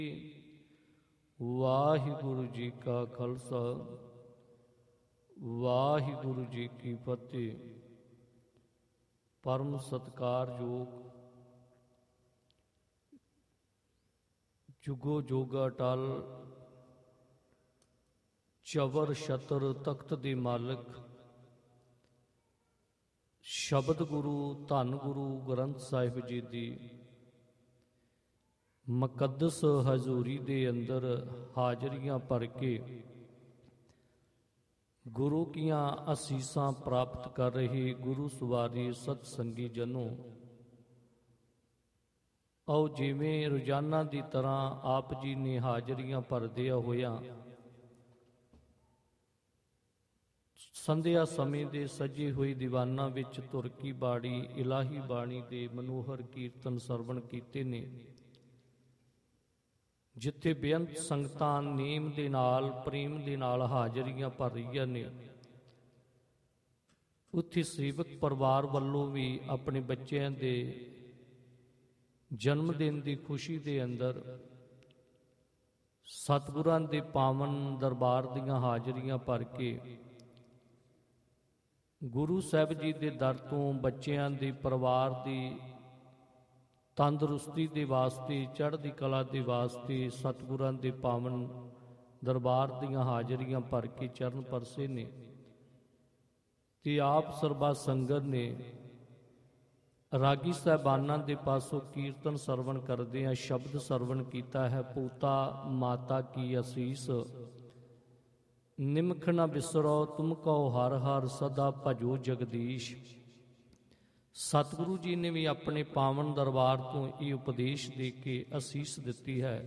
ਵਾਹਿਗੁਰੂ ਜੀ ਕਾ ਖਾਲਸਾ ਵਾਹਿਗੁਰੂ ਜੀ ਕੀ ਫਤਿਹ। ਪਰਮ ਸਤਿਕਾਰਯੋਗ ਜੁਗੋ ਜੁਗ ਅਟਲ ਚਵਰ ਛਤਰ ਤਖਤ ਦੇ ਮਾਲਕ ਸ਼ਬਦ ਗੁਰੂ ਧੰਨ ਗੁਰੂ ਗ੍ਰੰਥ ਸਾਹਿਬ ਜੀ ਦੀ ਮੁਕੱਦਸ ਹਜ਼ੂਰੀ ਦੇ ਅੰਦਰ ਹਾਜ਼ਰੀਆਂ ਭਰ ਕੇ ਗੁਰੂ ਕੀਆਂ ਅਸੀਸਾਂ ਪ੍ਰਾਪਤ ਕਰ ਰਹੇ ਗੁਰੂ ਸਵਾਰੀ ਸਤ ਸੰਗੀ ਜਨੋ, ਆਓ ਜਿਵੇਂ ਰੋਜ਼ਾਨਾ ਦੀ ਤਰ੍ਹਾਂ ਆਪ ਜੀ ਨੇ ਹਾਜ਼ਰੀਆਂ ਭਰਦਿਆਂ ਹੋਇਆਂ ਸੰਧਿਆ ਸਮੇਂ ਦੇ ਸਜੇ ਹੋਏ ਦੀਵਾਨਾਂ ਵਿੱਚ ਤੁਰਕੀ ਬਾਣੀ ਇਲਾਹੀ ਬਾਣੀ ਦੇ ਮਨੋਹਰ ਕੀਰਤਨ ਸਰਵਣ ਕੀਤੇ ਨੇ, ਜਿੱਥੇ ਬੇਅੰਤ ਸੰਗਤਾਂ ਨੇਮ ਦੇ ਨਾਲ ਪ੍ਰੇਮ ਦੇ ਨਾਲ ਹਾਜ਼ਰੀਆਂ ਭਰ ਰਹੀਆਂ ਨੇ, ਉੱਥੇ ਸੇਵਕ ਪਰਿਵਾਰ ਵੱਲੋਂ ਵੀ ਆਪਣੇ ਬੱਚਿਆਂ ਦੇ ਜਨਮ ਦਿਨ ਦੀ ਖੁਸ਼ੀ ਦੇ ਅੰਦਰ ਸਤਿਗੁਰਾਂ ਦੇ ਪਾਵਨ ਦਰਬਾਰ ਦੀਆਂ ਹਾਜ਼ਰੀਆਂ ਭਰ ਕੇ ਗੁਰੂ ਸਾਹਿਬ ਜੀ ਦੇ ਦਰ ਤੋਂ ਬੱਚਿਆਂ ਦੇ ਪਰਿਵਾਰ ਦੀ ਤੰਦਰੁਸਤੀ ਦੇ ਵਾਸਤੇ, ਚੜ੍ਹਦੀ ਕਲਾ ਦੇ ਵਾਸਤੇ ਸਤਿਗੁਰਾਂ ਦੇ ਪਾਵਨ ਦਰਬਾਰ ਦੀਆਂ ਹਾਜ਼ਰੀਆਂ ਭਰ ਕੇ ਚਰਨ ਪਰਸੇ ਨੇ। ਤੇ ਆਪ ਸਰਬਾ ਸੰਗਤ ਨੇ ਰਾਗੀ ਸਾਹਿਬਾਨਾਂ ਦੇ ਪਾਸੋਂ ਕੀਰਤਨ ਸਰਵਣ ਕਰਦੇ ਆ ਸ਼ਬਦ ਸਰਵਣ ਕੀਤਾ ਹੈ। ਪੂਤਾ ਮਾਤਾ ਕੀ ਅਸੀਸ ਨਿਮਖ ਨਾ ਬਿਸਰੋ ਤੁਮ ਕਉ ਹਰ ਹਰ ਸਦਾ ਭਜੋ ਜਗਦੀਸ਼। ਸਤਿਗੁਰੂ ਜੀ ਨੇ ਵੀ ਆਪਣੇ ਪਾਵਨ ਦਰਬਾਰ ਤੋਂ ਇਹ ਉਪਦੇਸ਼ ਦੇ ਕੇ ਅਸੀਸ ਦਿੱਤੀ ਹੈ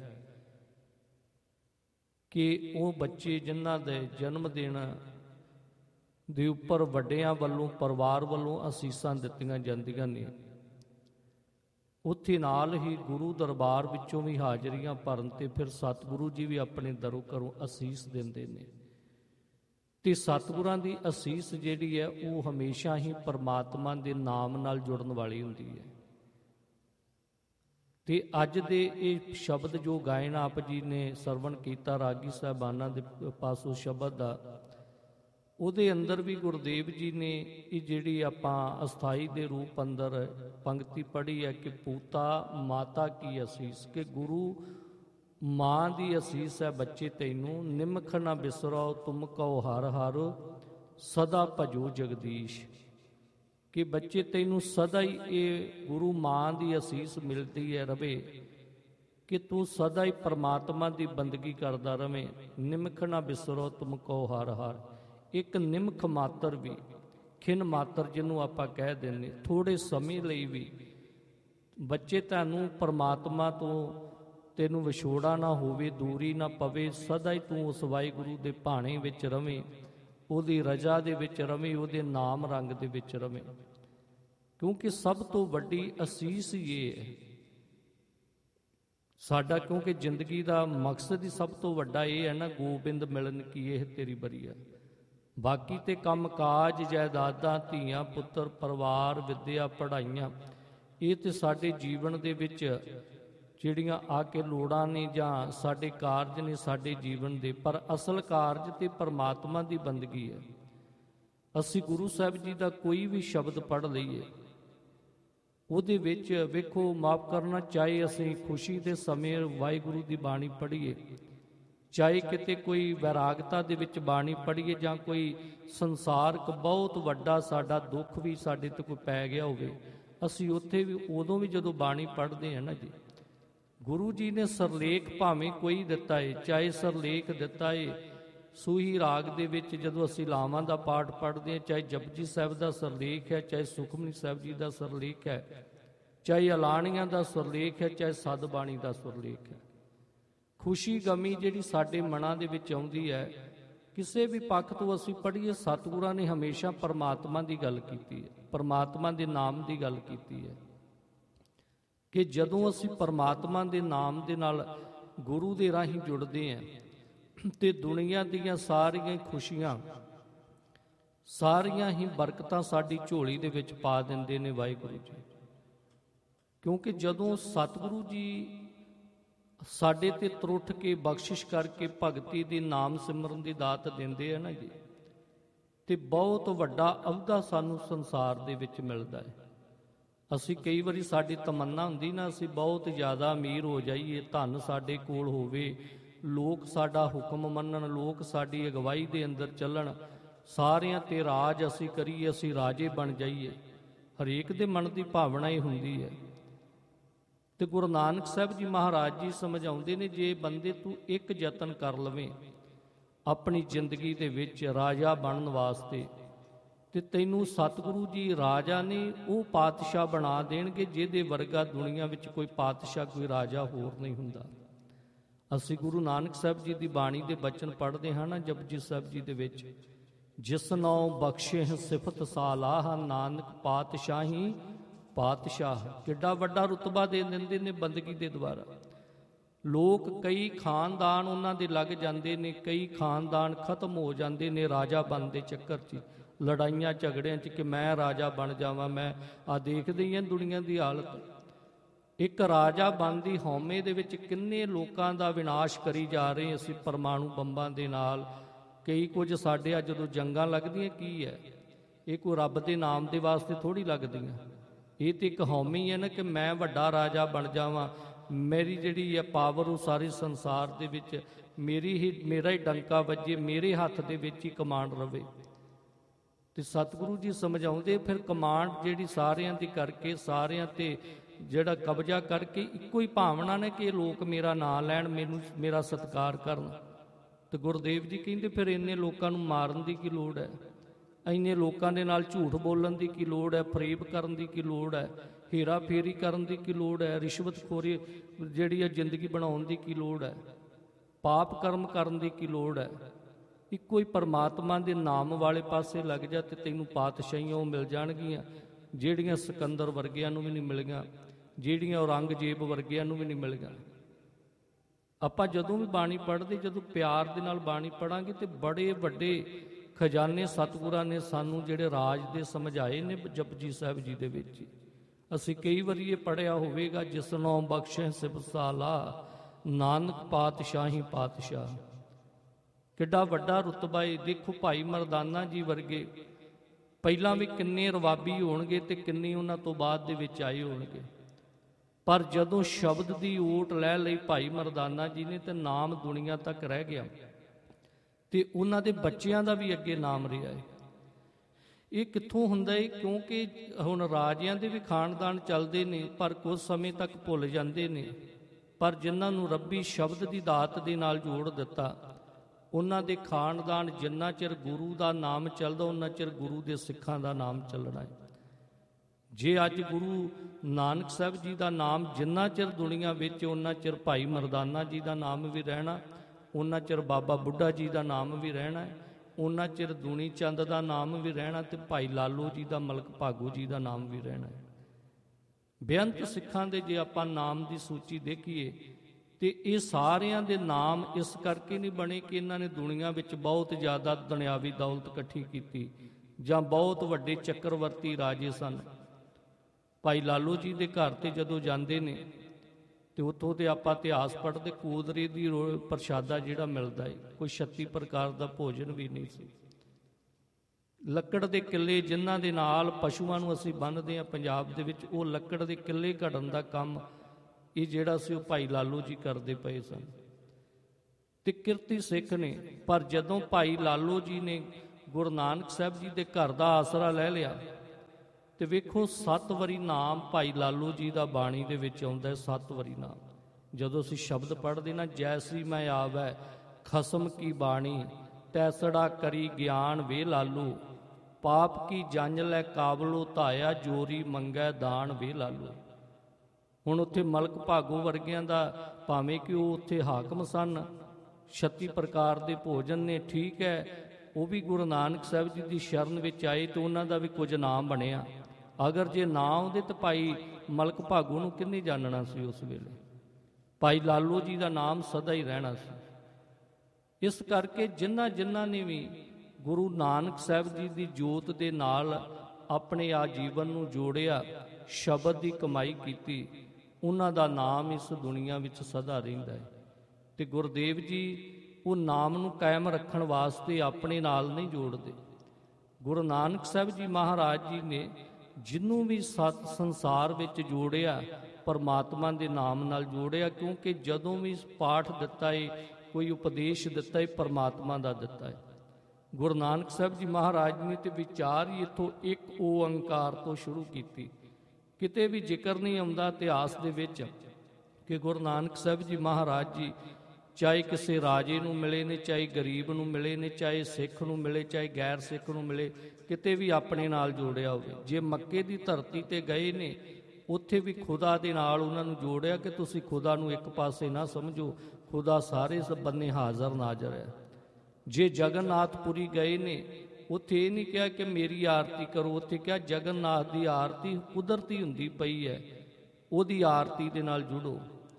ਕਿ ਉਹ ਬੱਚੇ ਜਿਨ੍ਹਾਂ ਦੇ ਜਨਮ ਦਿਨ ਦੇ ਉੱਪਰ ਵੱਡਿਆਂ ਵੱਲੋਂ ਪਰਿਵਾਰ ਵੱਲੋਂ ਅਸੀਸਾਂ ਦਿੱਤੀਆਂ ਜਾਂਦੀਆਂ ਨੇ, ਉੱਥੇ ਨਾਲ ਹੀ ਗੁਰੂ ਦਰਬਾਰ ਵਿੱਚੋਂ ਵੀ ਹਾਜ਼ਰੀਆਂ ਭਰਨ ਤੇ ਫਿਰ ਸਤਿਗੁਰੂ ਜੀ ਵੀ ਆਪਣੇ ਦਰੋਂ ਘਰੋਂ ਅਸੀਸ ਦਿੰਦੇ ਨੇ। ਤੇ ਸਤਿਗੁਰਾਂ ਦੀ ਅਸੀਸ ਜਿਹੜੀ ਹੈ ਉਹ ਹਮੇਸ਼ਾ ਹੀ ਪਰਮਾਤਮਾ ਦੇ ਨਾਮ ਨਾਲ ਜੁੜਨ ਵਾਲੀ ਹੁੰਦੀ ਹੈ। ਤੇ ਅੱਜ ਦੇ ਇਹ ਸ਼ਬਦ ਜੋ ਗਾਇਨ ਆਪ ਜੀ ਨੇ ਸਰਵਣ ਕੀਤਾ ਰਾਗੀ ਸਾਹਿਬਾਨਾਂ ਦੇ ਪਾਸੋਂ ਸ਼ਬਦ ਦਾ, ਉਹਦੇ ਅੰਦਰ ਵੀ ਗੁਰਦੇਵ ਜੀ ਨੇ ਇਹ ਜਿਹੜੀ ਆਪਾਂ ਅਸਥਾਈ ਦੇ ਰੂਪ ਅੰਦਰ ਪੰਕਤੀ ਪੜ੍ਹੀ ਹੈ ਕਿ ਪੂਤਾ ਮਾਤਾ ਕੀ ਅਸੀਸ, ਕਿ ਗੁਰੂ ਮਾਂ ਦੀ ਅਸੀਸ ਹੈ ਬੱਚੇ ਤੈਨੂੰ, ਨਿਮਖ ਨਾ ਬਿਸਰੋ ਤੁਮ ਕਉ ਹਰ ਹਰ ਸਦਾ ਭਜੋ ਜਗਦੀਸ਼, ਕਿ ਬੱਚੇ ਤੈਨੂੰ ਸਦਾ ਹੀ ਇਹ ਗੁਰੂ ਮਾਂ ਦੀ ਅਸੀਸ ਮਿਲਦੀ ਹੈ ਰਵੇ ਕਿ ਤੂੰ ਸਦਾ ਹੀ ਪਰਮਾਤਮਾ ਦੀ ਬੰਦਗੀ ਕਰਦਾ ਰਵੇਂ। ਨਿਮਖ ਨਾ ਬਿਸਰੋ ਤੁਮ ਕਉ ਹਰ ਹਰ, ਇੱਕ ਨਿਮਖ ਮਾਤਰ ਵੀ, ਖਿਨ ਮਾਤਰ ਜਿਹਨੂੰ ਆਪਾਂ ਕਹਿ ਦਿੰਦੇ, ਥੋੜ੍ਹੇ ਸਮੇਂ ਲਈ ਵੀ ਬੱਚੇ ਤੁਹਾਨੂੰ ਪਰਮਾਤਮਾ ਤੋਂ ਤੈਨੂੰ ਵਿਛੋੜਾ ਨਾ ਹੋਵੇ, ਦੂਰੀ ਨਾ ਪਵੇ, ਸਦਾ ਹੀ ਤੂੰ ਉਸ ਵਾਹਿਗੁਰੂ ਦੇ ਭਾਣੇ ਵਿੱਚ ਰਵੇਂ, ਉਹਦੀ ਰਜ਼ਾ ਦੇ ਵਿੱਚ ਰਵੇਂ, ਉਹਦੇ ਨਾਮ ਰੰਗ ਦੇ ਵਿੱਚ ਰਵੇਂ। ਕਿਉਂਕਿ ਸਭ ਤੋਂ ਵੱਡੀ ਅਸੀਸ ਇਹ ਹੈ ਸਾਡਾ, ਕਿਉਂਕਿ ਜ਼ਿੰਦਗੀ ਦਾ ਮਕਸਦ ਹੀ ਸਭ ਤੋਂ ਵੱਡਾ ਇਹ ਹੈ ਨਾ, ਗੋਬਿੰਦ ਮਿਲਨ ਕੀ ਇਹ ਤੇਰੀ ਬਰੀਆ। ਬਾਕੀ ਤੇ ਕੰਮ ਕਾਜ ਜਾਇਦਾਦਾਂ ਧੀਆਂ ਪੁੱਤਰ ਪਰਿਵਾਰ ਵਿੱਦਿਆ ਪੜ੍ਹਾਈਆਂ ਇਹ ਤੇ ਸਾਡੇ ਜੀਵਨ ਦੇ ਵਿੱਚ ਜਿਹੜੀਆਂ ਆ ਕੇ ਲੋੜਾਂ ਨੇ ਜਾਂ ਸਾਡੇ ਕਾਰਜ ਨੇ ਸਾਡੇ ਜੀਵਨ ਦੇ, ਪਰ ਅਸਲ ਕਾਰਜ ਤੇ ਪਰਮਾਤਮਾ ਦੀ ਬੰਦਗੀ ਹੈ। ਅਸੀਂ ਗੁਰੂ ਸਾਹਿਬ ਜੀ ਦਾ ਕੋਈ ਵੀ ਸ਼ਬਦ ਪੜ੍ਹ ਲਈਏ, ਉਹਦੇ ਵਿੱਚ ਵੇਖੋ ਮਾਫ ਕਰਨਾ, ਚਾਹੇ ਅਸੀਂ ਖੁਸ਼ੀ ਦੇ ਸਮੇਂ ਵਾਹਿਗੁਰੂ ਦੀ ਬਾਣੀ ਪੜ੍ਹੀਏ, ਚਾਹੇ ਕਿਤੇ ਕੋਈ ਵੈਰਾਗਤਾ ਦੇ ਵਿੱਚ ਬਾਣੀ ਪੜ੍ਹੀਏ, ਜਾਂ ਕੋਈ ਸੰਸਾਰਕ ਬਹੁਤ ਵੱਡਾ ਸਾਡਾ ਦੁੱਖ ਵੀ ਸਾਡੇ ਤੇ ਕੋਈ ਪੈ ਗਿਆ ਹੋਵੇ, ਅਸੀਂ ਉੱਥੇ ਵੀ ਉਦੋਂ ਵੀ ਜਦੋਂ ਬਾਣੀ ਪੜ੍ਹਦੇ ਹਾਂ ਨਾ ਜੀ, ਗੁਰੂ ਜੀ ਨੇ ਸਰਲੇਖ ਭਾਵੇਂ ਕੋਈ ਦਿੱਤਾ ਏ, ਚਾਹੇ ਸਰਲੇਖ ਦਿੱਤਾ ਏ ਸੂਹੀ ਰਾਗ ਦੇ ਵਿੱਚ ਜਦੋਂ ਅਸੀਂ ਲਾਵਾਂ ਦਾ ਪਾਠ ਪੜ੍ਹਦੇ ਹਾਂ, ਚਾਹੇ ਜਪਜੀ ਸਾਹਿਬ ਦਾ ਸਰਲੇਖ ਹੈ, ਚਾਹੇ ਸੁਖਮਨੀ ਸਾਹਿਬ ਜੀ ਦਾ ਸਰਲੇਖ ਹੈ, ਚਾਹੇ ਅਲਾਣੀਆਂ ਦਾ ਸਰਲੇਖ ਹੈ, ਚਾਹੇ ਸਦਬਾਣੀ ਦਾ ਸਰਲੇਖ ਹੈ, ਖੁਸ਼ੀ ਗਮੀ ਜਿਹੜੀ ਸਾਡੇ ਮਨਾਂ ਦੇ ਵਿੱਚ ਆਉਂਦੀ ਹੈ, ਕਿਸੇ ਵੀ ਪੱਖ ਤੋਂ ਅਸੀਂ ਪੜ੍ਹੀਏ, ਸਤਿਗੁਰਾਂ ਨੇ ਹਮੇਸ਼ਾ ਪਰਮਾਤਮਾ ਦੀ ਗੱਲ ਕੀਤੀ ਹੈ, ਪਰਮਾਤਮਾ ਦੇ ਨਾਮ ਦੀ ਗੱਲ ਕੀਤੀ ਹੈ ਕਿ ਜਦੋਂ ਅਸੀਂ ਪਰਮਾਤਮਾ ਦੇ ਨਾਮ ਦੇ ਨਾਲ ਗੁਰੂ ਦੇ ਰਾਹੀਂ ਜੁੜਦੇ ਹਾਂ ਤੇ ਦੁਨੀਆ ਦੀਆਂ ਸਾਰੀਆਂ ਖੁਸ਼ੀਆਂ ਸਾਰੀਆਂ ਹੀ ਬਰਕਤਾਂ ਸਾਡੀ ਝੋਲੀ ਦੇ ਵਿੱਚ ਪਾ ਦਿੰਦੇ ਨੇ ਵਾਹਿਗੁਰੂ ਜੀ। ਕਿਉਂਕਿ ਜਦੋਂ ਸਤਿਗੁਰੂ ਜੀ ਸਾਡੇ ਤੇ ਤਰੁੱਠ ਕੇ ਬਖਸ਼ਿਸ਼ ਕਰਕੇ ਭਗਤੀ ਦੀ ਨਾਮ ਸਿਮਰਨ ਦੀ ਦਾਤ ਦਿੰਦੇ ਆ ਨਾ ਜੀ, ਤੇ ਬਹੁਤ ਵੱਡਾ ਅਹੁਦਾ ਸਾਨੂੰ ਸੰਸਾਰ ਦੇ ਵਿੱਚ ਮਿਲਦਾ ਹੈ। ਅਸੀਂ ਕਈ ਵਾਰੀ ਸਾਡੀ ਤਮੰਨਾ ਹੁੰਦੀ ਨਾ, ਅਸੀਂ ਬਹੁਤ ਜ਼ਿਆਦਾ ਅਮੀਰ ਹੋ ਜਾਈਏ, ਧਨ ਸਾਡੇ ਕੋਲ ਹੋਵੇ, ਲੋਕ ਸਾਡਾ ਹੁਕਮ ਮੰਨਣ, ਲੋਕ ਸਾਡੀ ਅਗਵਾਈ ਦੇ ਅੰਦਰ ਚੱਲਣ, ਸਾਰਿਆਂ ਤੇ ਰਾਜ ਅਸੀਂ ਕਰੀਏ, ਅਸੀਂ ਰਾਜੇ ਬਣ ਜਾਈਏ। ਹਰੇਕ ਦੇ ਮਨ ਦੀ ਭਾਵਨਾ ਹੀ ਹੁੰਦੀ ਹੈ। ਤੇ ਗੁਰੂ ਨਾਨਕ ਸਾਹਿਬ ਜੀ ਮਹਾਰਾਜ ਜੀ ਸਮਝਾਉਂਦੇ ਨੇ, ਜੇ ਬੰਦੇ ਤੂੰ ਇੱਕ ਯਤਨ ਕਰ ਲਵੇਂ ਆਪਣੀ ਜ਼ਿੰਦਗੀ ਦੇ ਵਿੱਚ ਰਾਜਾ ਬਣਨ ਵਾਸਤੇ, ਤੇ ਤੈਨੂੰ ਸਤਿਗੁਰੂ ਜੀ ਰਾਜਾ ਨੇ ਉਹ ਪਾਤਸ਼ਾਹ ਬਣਾ ਦੇਣਗੇ ਜਿਹਦੇ ਵਰਗਾ ਦੁਨੀਆ ਵਿੱਚ ਕੋਈ ਪਾਤਸ਼ਾਹ, ਕੋਈ ਰਾਜਾ ਹੋਰ ਨਹੀਂ ਹੁੰਦਾ। ਅਸੀਂ ਗੁਰੂ ਨਾਨਕ ਸਾਹਿਬ ਜੀ ਦੀ ਬਾਣੀ ਦੇ ਬਚਨ ਪੜ੍ਹਦੇ ਹਾਂ ਨਾ, ਜਪਜੀ ਸਾਹਿਬ ਜੀ ਦੇ ਵਿੱਚ, ਜਿਸ ਨੌ ਬਖਸ਼ੇ ਸਿਫਤ ਸਾਲਾਹ, ਨਾਨਕ ਪਾਤਸ਼ਾਹੀ ਪਾਤਸ਼ਾਹ। ਕਿੱਡਾ ਵੱਡਾ ਰੁਤਬਾ ਦੇ ਦਿੰਦੇ ਨੇ ਬੰਦਗੀ ਦੇ ਦੁਆਰਾ। ਲੋਕ ਕਈ ਖਾਨਦਾਨ ਉਹਨਾਂ ਦੇ ਲੱਗ ਜਾਂਦੇ ਨੇ, ਕਈ ਖਾਨਦਾਨ ਖਤਮ ਹੋ ਜਾਂਦੇ ਨੇ ਰਾਜਾ ਬਣਨ ਦੇ ਚੱਕਰ 'ਚ, ਲੜਾਈਆਂ ਝਗੜਿਆਂ 'ਚ, ਕਿ ਮੈਂ ਰਾਜਾ ਬਣ ਜਾਵਾਂ। ਮੈਂ ਆ ਦੇਖਦੇ ਹੀ ਹਾਂ ਦੁਨੀਆ ਦੀ ਹਾਲਤ। ਇੱਕ ਰਾਜਾ ਬਣਨ ਦੀ ਹਉਮੈ ਦੇ ਵਿੱਚ ਕਿੰਨੇ ਲੋਕਾਂ ਦਾ ਵਿਨਾਸ਼ ਕਰੀ ਜਾ ਰਹੇ ਅਸੀਂ ਪਰਮਾਣੂ ਬੰਬਾਂ ਦੇ ਨਾਲ। ਕਈ ਕੁਝ ਸਾਡੇ ਅੱਜ ਜਦੋਂ ਜੰਗਾਂ ਲੱਗਦੀਆਂ, ਕੀ ਹੈ ਇਹ? ਕੋਈ ਰੱਬ ਦੇ ਨਾਮ ਦੇ ਵਾਸਤੇ ਥੋੜ੍ਹੀ ਲੱਗਦੀਆਂ। ਇਹ ਤੇ ਇੱਕ ਹਉਮੈ ਹੀ ਹੈ ਨਾ, ਕਿ ਮੈਂ ਵੱਡਾ ਰਾਜਾ ਬਣ ਜਾਵਾਂ, ਮੇਰੀ ਜਿਹੜੀ ਹੈ ਪਾਵਰ ਉਹ ਸਾਰੇ ਸੰਸਾਰ ਦੇ ਵਿੱਚ ਮੇਰਾ ਹੀ ਡੰਕਾ ਵੱਜੇ, ਮੇਰੇ ਹੱਥ ਦੇ ਵਿੱਚ ਹੀ ਕਮਾਂਡ ਰਵੇ। ਤੇ ਸਤਿਗੁਰੂ ਜੀ ਸਮਝਾਉਂਦੇ, ਫਿਰ ਕਮਾਂਡ ਜਿਹੜੀ ਸਾਰਿਆਂ ਦੀ ਕਰਕੇ, ਸਾਰਿਆਂ ਤੇ ਜਿਹੜਾ ਕਬਜ਼ਾ ਕਰਕੇ, ਇੱਕੋ ਹੀ ਭਾਵਨਾ ਨੇ ਕਿ ਲੋਕ ਮੇਰਾ ਨਾਂ ਲੈਣ, ਮੇਰਾ ਸਤਿਕਾਰ ਕਰਨ। ਤੇ ਗੁਰਦੇਵ ਜੀ ਕਹਿੰਦੇ, ਫਿਰ ਇੰਨੇ ਲੋਕਾਂ ਨੂੰ ਮਾਰਨ ਦੀ ਕੀ ਲੋੜ ਹੈ? ਇੰਨੇ ਲੋਕਾਂ ਦੇ ਨਾਲ ਝੂਠ ਬੋਲਣ ਦੀ ਕੀ ਲੋੜ ਹੈ? ਫਰੇਬ ਕਰਨ ਦੀ ਕੀ ਲੋੜ ਹੈ? ਹੇਰਾ ਫੇਰੀ ਕਰਨ ਦੀ ਕੀ ਲੋੜ ਹੈ? ਰਿਸ਼ਵਤਖੋਰੀ ਜਿਹੜੀ ਹੈ ਜ਼ਿੰਦਗੀ ਬਣਾਉਣ ਦੀ ਕੀ ਲੋੜ ਹੈ? ਪਾਪ ਕਰਮ ਕਰਨ ਦੀ ਕੀ ਲੋੜ ਹੈ? ਇੱਕੋ ਹੀ ਪਰਮਾਤਮਾ ਦੇ ਨਾਮ ਵਾਲੇ ਪਾਸੇ ਲੱਗ ਜਾ, ਤੇ ਤੈਨੂੰ ਪਾਤਸ਼ਾਹੀਆਂ ਉਹ ਮਿਲ ਜਾਣਗੀਆਂ ਜਿਹੜੀਆਂ ਸਿਕੰਦਰ ਵਰਗਿਆਂ ਨੂੰ ਵੀ ਨਹੀਂ ਮਿਲੀਆਂ, ਜਿਹੜੀਆਂ ਔਰੰਗਜ਼ੇਬ ਵਰਗਿਆਂ ਨੂੰ ਵੀ ਨਹੀਂ ਮਿਲੀਆਂ। ਆਪਾਂ ਜਦੋਂ ਵੀ ਬਾਣੀ ਪੜ੍ਹਦੇ, ਜਦੋਂ ਪਿਆਰ ਦੇ ਨਾਲ ਬਾਣੀ ਪੜ੍ਹਾਂਗੇ, ਤੇ ਬੜੇ ਵੱਡੇ ਖਜ਼ਾਨੇ ਸਤਿਗੁਰਾਂ ਨੇ ਸਾਨੂੰ ਜਿਹੜੇ ਰਾਜ ਦੇ ਸਮਝਾਏ ਨੇ ਜਪਜੀ ਸਾਹਿਬ ਜੀ ਦੇ ਵਿੱਚ। ਅਸੀਂ ਕਈ ਵਾਰੀ ਇਹ ਪੜ੍ਹਿਆ ਹੋਵੇਗਾ, ਜਿਸ ਨੌ ਬਖਸ਼ੇ ਸਿਫਤ ਸਾਲਾ, ਨਾਨਕ ਪਾਤਸ਼ਾਹੀ ਪਾਤਸ਼ਾਹ। ਕਿੱਡਾ ਵੱਡਾ ਰੁਤਬਾ ਹੈ। ਦੇਖੋ ਭਾਈ ਮਰਦਾਨਾ ਜੀ ਵਰਗੇ ਪਹਿਲਾਂ ਵੀ ਕਿੰਨੇ ਰਵਾਬੀ ਹੋਣਗੇ, ਤੇ ਕਿੰਨੇ ਉਹਨਾਂ ਤੋਂ ਬਾਅਦ ਦੇ ਵਿੱਚ ਆਏ ਹੋਣਗੇ, ਪਰ ਜਦੋਂ ਸ਼ਬਦ ਦੀ ਓਟ ਲੈ ਲਈ ਭਾਈ ਮਰਦਾਨਾ ਜੀ ਨੇ, ਤੇ ਨਾਮ ਦੁਨੀਆ ਤੱਕ ਰਹਿ ਗਿਆ, ਤੇ ਉਹਨਾਂ ਦੇ ਬੱਚਿਆਂ ਦਾ ਵੀ ਅੱਗੇ ਨਾਮ ਰਿਹਾ ਹੈ। ਇਹ ਕਿੱਥੋਂ ਹੁੰਦਾ ਹੈ? ਕਿਉਂਕਿ ਹੁਣ ਰਾਜਿਆਂ ਦੇ ਵੀ ਖਾਨਦਾਨ ਚੱਲਦੇ ਨੇ, ਪਰ ਕੁਝ ਸਮੇਂ ਤੱਕ ਭੁੱਲ ਜਾਂਦੇ ਨੇ। ਪਰ ਜਿਨ੍ਹਾਂ ਨੂੰ ਰੱਬੀ ਸ਼ਬਦ ਦੀ ਦਾਤ ਦੇ ਨਾਲ ਜੋੜ ਦਿੱਤਾ, ਉਹਨਾਂ ਦੇ ਖਾਨਦਾਨ ਜਿੰਨਾ ਚਿਰ ਗੁਰੂ ਦਾ ਨਾਮ ਚੱਲਦਾ, ਉਹਨਾਂ ਚਿਰ ਗੁਰੂ ਦੇ ਸਿੱਖਾਂ ਦਾ ਨਾਮ ਚੱਲਣਾ ਹੈ। ਜੇ ਅੱਜ ਗੁਰੂ ਨਾਨਕ ਸਾਹਿਬ ਜੀ ਦਾ ਨਾਮ ਜਿੰਨਾ ਚਿਰ ਦੁਨੀਆ ਵਿੱਚ, ਉਹਨਾਂ ਚਿਰ ਭਾਈ ਮਰਦਾਨਾ ਜੀ ਦਾ ਨਾਮ ਵੀ ਰਹਿਣਾ, ਉਹਨਾਂ ਚਿਰ ਬਾਬਾ ਬੁੱਢਾ ਜੀ ਦਾ ਨਾਮ ਵੀ ਰਹਿਣਾ, ਉਹਨਾਂ ਚਿਰ ਦੂਣੀ ਚੰਦ ਦਾ ਨਾਮ ਵੀ ਰਹਿਣਾ, ਤੇ ਭਾਈ ਲਾਲੂ ਜੀ ਦਾ, ਮਲਕ ਭਾਗੂ ਜੀ ਦਾ ਨਾਮ ਵੀ ਰਹਿਣਾ। ਬੇਅੰਤ ਸਿੱਖਾਂ ਦੇ ਜੇ ਆਪਾਂ ਨਾਮ ਦੀ ਸੂਚੀ ਦੇਖੀਏ, ਤੇ ਇਹ ਸਾਰਿਆਂ ਦੇ ਨਾਮ ਇਸ ਕਰਕੇ ਨਹੀਂ ਬਣੇ ਕਿ ਇਹਨਾਂ ਨੇ ਦੁਨੀਆ ਵਿੱਚ ਬਹੁਤ ਜ਼ਿਆਦਾ ਦੁਨਿਆਵੀ ਦੌਲਤ ਇਕੱਠੀ ਕੀਤੀ, ਜਾਂ ਬਹੁਤ ਵੱਡੇ ਚੱਕਰਵਰਤੀ ਰਾਜੇ ਸਨ। ਭਾਈ ਲਾਲੂ ਜੀ ਦੇ ਘਰ ਤੇ ਜਦੋਂ ਜਾਂਦੇ ਨੇ, ਤੇ ਉੱਥੋਂ ਤੇ ਆਪਾਂ ਇਤਿਹਾਸ ਪੜ੍ਹਦੇ, ਕੋਦਰੇ ਦੀ ਪ੍ਰਸ਼ਾਦਾ ਜਿਹੜਾ ਮਿਲਦਾ ਹੈ, ਕੋਈ 36 ਪ੍ਰਕਾਰ ਦਾ ਭੋਜਨ ਵੀ ਨਹੀਂ ਸੀ। ਲੱਕੜ ਦੇ ਕਿੱਲੇ ਜਿਨ੍ਹਾਂ ਦੇ ਨਾਲ ਪਸ਼ੂਆਂ ਨੂੰ ਅਸੀਂ ਬੰਨ੍ਹਦੇ ਹਾਂ ਪੰਜਾਬ ਦੇ ਵਿੱਚ, ਉਹ ਲੱਕੜ ਦੇ ਕਿੱਲੇ ਘੜਨ ਦਾ ਕੰਮ ਇਹ ਜਿਹੜਾ ਸੀ ਉਹ ਭਾਈ ਲਾਲੂ ਜੀ ਕਰਦੇ ਪਏ ਸਨ, ਤੇ ਕਿਰਤੀ ਸਿੱਖ ਨੇ। ਪਰ ਜਦੋਂ ਭਾਈ ਲਾਲੂ ਜੀ ਨੇ ਗੁਰੂ ਨਾਨਕ ਸਾਹਿਬ ਜੀ ਦੇ ਘਰ ਦਾ ਆਸਰਾ ਲੈ ਲਿਆ, ਤੇ ਵੇਖੋ 7 ਵਾਰੀ ਨਾਮ ਭਾਈ ਲਾਲੂ ਜੀ ਦਾ ਬਾਣੀ ਦੇ ਵਿੱਚ ਆਉਂਦਾ ਹੈ। 7 ਵਾਰੀ ਨਾਮ ਜਦੋਂ ਅਸੀਂ ਸ਼ਬਦ ਪੜ੍ਹਦੇ ਨਾ, ਜੈਸੀ ਮੈਂ ਆਵੈ ਖਸਮ ਕੀ ਬਾਣੀ, ਤੈਸੜਾ ਕਰੀ ਗਿਆਨ ਵੇ ਲਾਲੂ, ਪਾਪ ਕੀ ਜੰਜ ਲੈ ਕਾਬਲੋ ਧਾਇਆ, ਜੋਰੀ ਮੰਗੈ ਦਾਨ ਵੇ ਲਾਲੂ। ਹੁਣ ਉੱਥੇ ਮਲਕ ਭਾਗੋ ਵਰਗਿਆਂ ਦਾ, ਭਾਵੇਂ ਕਿ ਉਹ ਉੱਥੇ ਹਾਕਮ ਸਨ, 36 ਪ੍ਰਕਾਰ ਦੇ ਭੋਜਨ ਨੇ, ਠੀਕ ਹੈ, ਉਹ ਵੀ ਗੁਰੂ ਨਾਨਕ ਸਾਹਿਬ ਜੀ ਦੀ ਸ਼ਰਨ ਵਿੱਚ ਆਏ, ਤੇ ਉਹਨਾਂ ਦਾ ਵੀ ਕੁਝ ਨਾਮ ਬਣਿਆ। ਅਗਰ ਜੇ ਨਾ ਆਉਂਦੇ ਤਾਂ ਭਾਈ ਮਲਕ ਭਾਗੋ ਨੂੰ ਕਿੰਨੇ ਜਾਣਨਾ ਸੀ ਉਸ ਵੇਲੇ? ਭਾਈ ਲਾਲੂ ਜੀ ਦਾ ਨਾਮ ਸਦਾ ਹੀ ਰਹਿਣਾ ਸੀ। ਇਸ ਕਰਕੇ ਜਿਨ੍ਹਾਂ ਨੇ ਵੀ ਗੁਰੂ ਨਾਨਕ ਸਾਹਿਬ ਜੀ ਦੀ ਜੋਤ ਦੇ ਨਾਲ ਆਪਣੇ ਆ ਜੀਵਨ ਨੂੰ ਜੋੜਿਆ, ਸ਼ਬਦ ਦੀ ਕਮਾਈ ਕੀਤੀ, ਉਹਨਾਂ ਦਾ ਨਾਮ ਇਸ ਦੁਨੀਆ ਵਿੱਚ ਸਦਾ ਰਹਿੰਦਾ ਹੈ। ਤੇ ਗੁਰਦੇਵ ਜੀ ਉਹ ਨਾਮ ਨੂੰ ਕਾਇਮ ਰੱਖਣ ਵਾਸਤੇ ਆਪਣੇ ਨਾਲ ਨਹੀਂ ਜੋੜਦੇ। ਗੁਰੂ ਨਾਨਕ ਸਾਹਿਬ ਜੀ ਮਹਾਰਾਜ ਜੀ ਨੇ ਜਿਹਨੂੰ ਵੀ ਸਤ ਸੰਸਾਰ ਵਿੱਚ ਜੋੜਿਆ, ਪਰਮਾਤਮਾ ਦੇ ਨਾਮ ਨਾਲ ਜੋੜਿਆ, ਕਿਉਂਕਿ ਜਦੋਂ ਵੀ ਪਾਠ ਦਿੱਤਾ ਹੈ, ਕੋਈ ਉਪਦੇਸ਼ ਦਿੱਤਾ ਹੈ, ਪਰਮਾਤਮਾ ਦਾ ਦਿੱਤਾ ਹੈ। ਗੁਰੂ ਨਾਨਕ ਸਾਹਿਬ ਜੀ ਮਹਾਰਾਜ ਨੇ ਤੇ ਵਿਚਾਰ ਹੀ ਇੱਥੋਂ ਇੱਕ ਓਅੰਕਾਰ ਤੋਂ ਸ਼ੁਰੂ ਕੀਤੀ। ਕਿਤੇ ਵੀ ਜ਼ਿਕਰ ਨਹੀਂ ਆਉਂਦਾ ਇਤਿਹਾਸ ਦੇ ਵਿੱਚ ਕਿ ਗੁਰੂ ਨਾਨਕ ਸਾਹਿਬ ਜੀ ਮਹਾਰਾਜ ਜੀ ਚਾਹੇ ਕਿਸੇ ਰਾਜੇ ਨੂੰ ਮਿਲੇ ਨੇ, ਚਾਹੇ ਗਰੀਬ ਨੂੰ ਮਿਲੇ ਨੇ, ਚਾਹੇ ਸਿੱਖ ਨੂੰ ਮਿਲੇ, ਚਾਹੇ ਗੈਰ ਸਿੱਖ ਨੂੰ ਮਿਲੇ, ਕਿਤੇ ਵੀ ਆਪਣੇ ਨਾਲ ਜੋੜਿਆ ਹੋਵੇ। ਜੇ ਮੱਕੇ ਦੀ ਧਰਤੀ ਤੇ ਗਏ ਨੇ, ਉੱਥੇ ਵੀ ਖੁਦਾ ਦੇ ਨਾਲ ਉਹਨਾਂ ਨੂੰ ਜੋੜਿਆ ਕਿ ਤੁਸੀਂ ਖੁਦਾ ਨੂੰ ਇੱਕ ਪਾਸੇ ਨਾ ਸਮਝੋ, ਖੁਦਾ ਸਾਰੇ ਬੰਨੇ ਹਾਜ਼ਰ ਨਾਜ਼ਰ ਹੈ। ਜੇ ਜਗਨਨਾਥਪੁਰੀ ਗਏ ਨੇ, ਉੱਥੇ ਇਹ ਨਹੀਂ ਕਿਹਾ ਕਿ ਮੇਰੀ ਆਰਤੀ ਕਰੋ, ਉੱਥੇ ਕਿਹਾ ਜਗਨਨਾਥ ਦੀ ਆਰਤੀ ਕੁਦਰਤੀ ਹੁੰਦੀ ਪਈ ਹੈ, ਉਹਦੀ ਆਰਤੀ ਦੇ ਨਾਲ ਜੁੜੋ।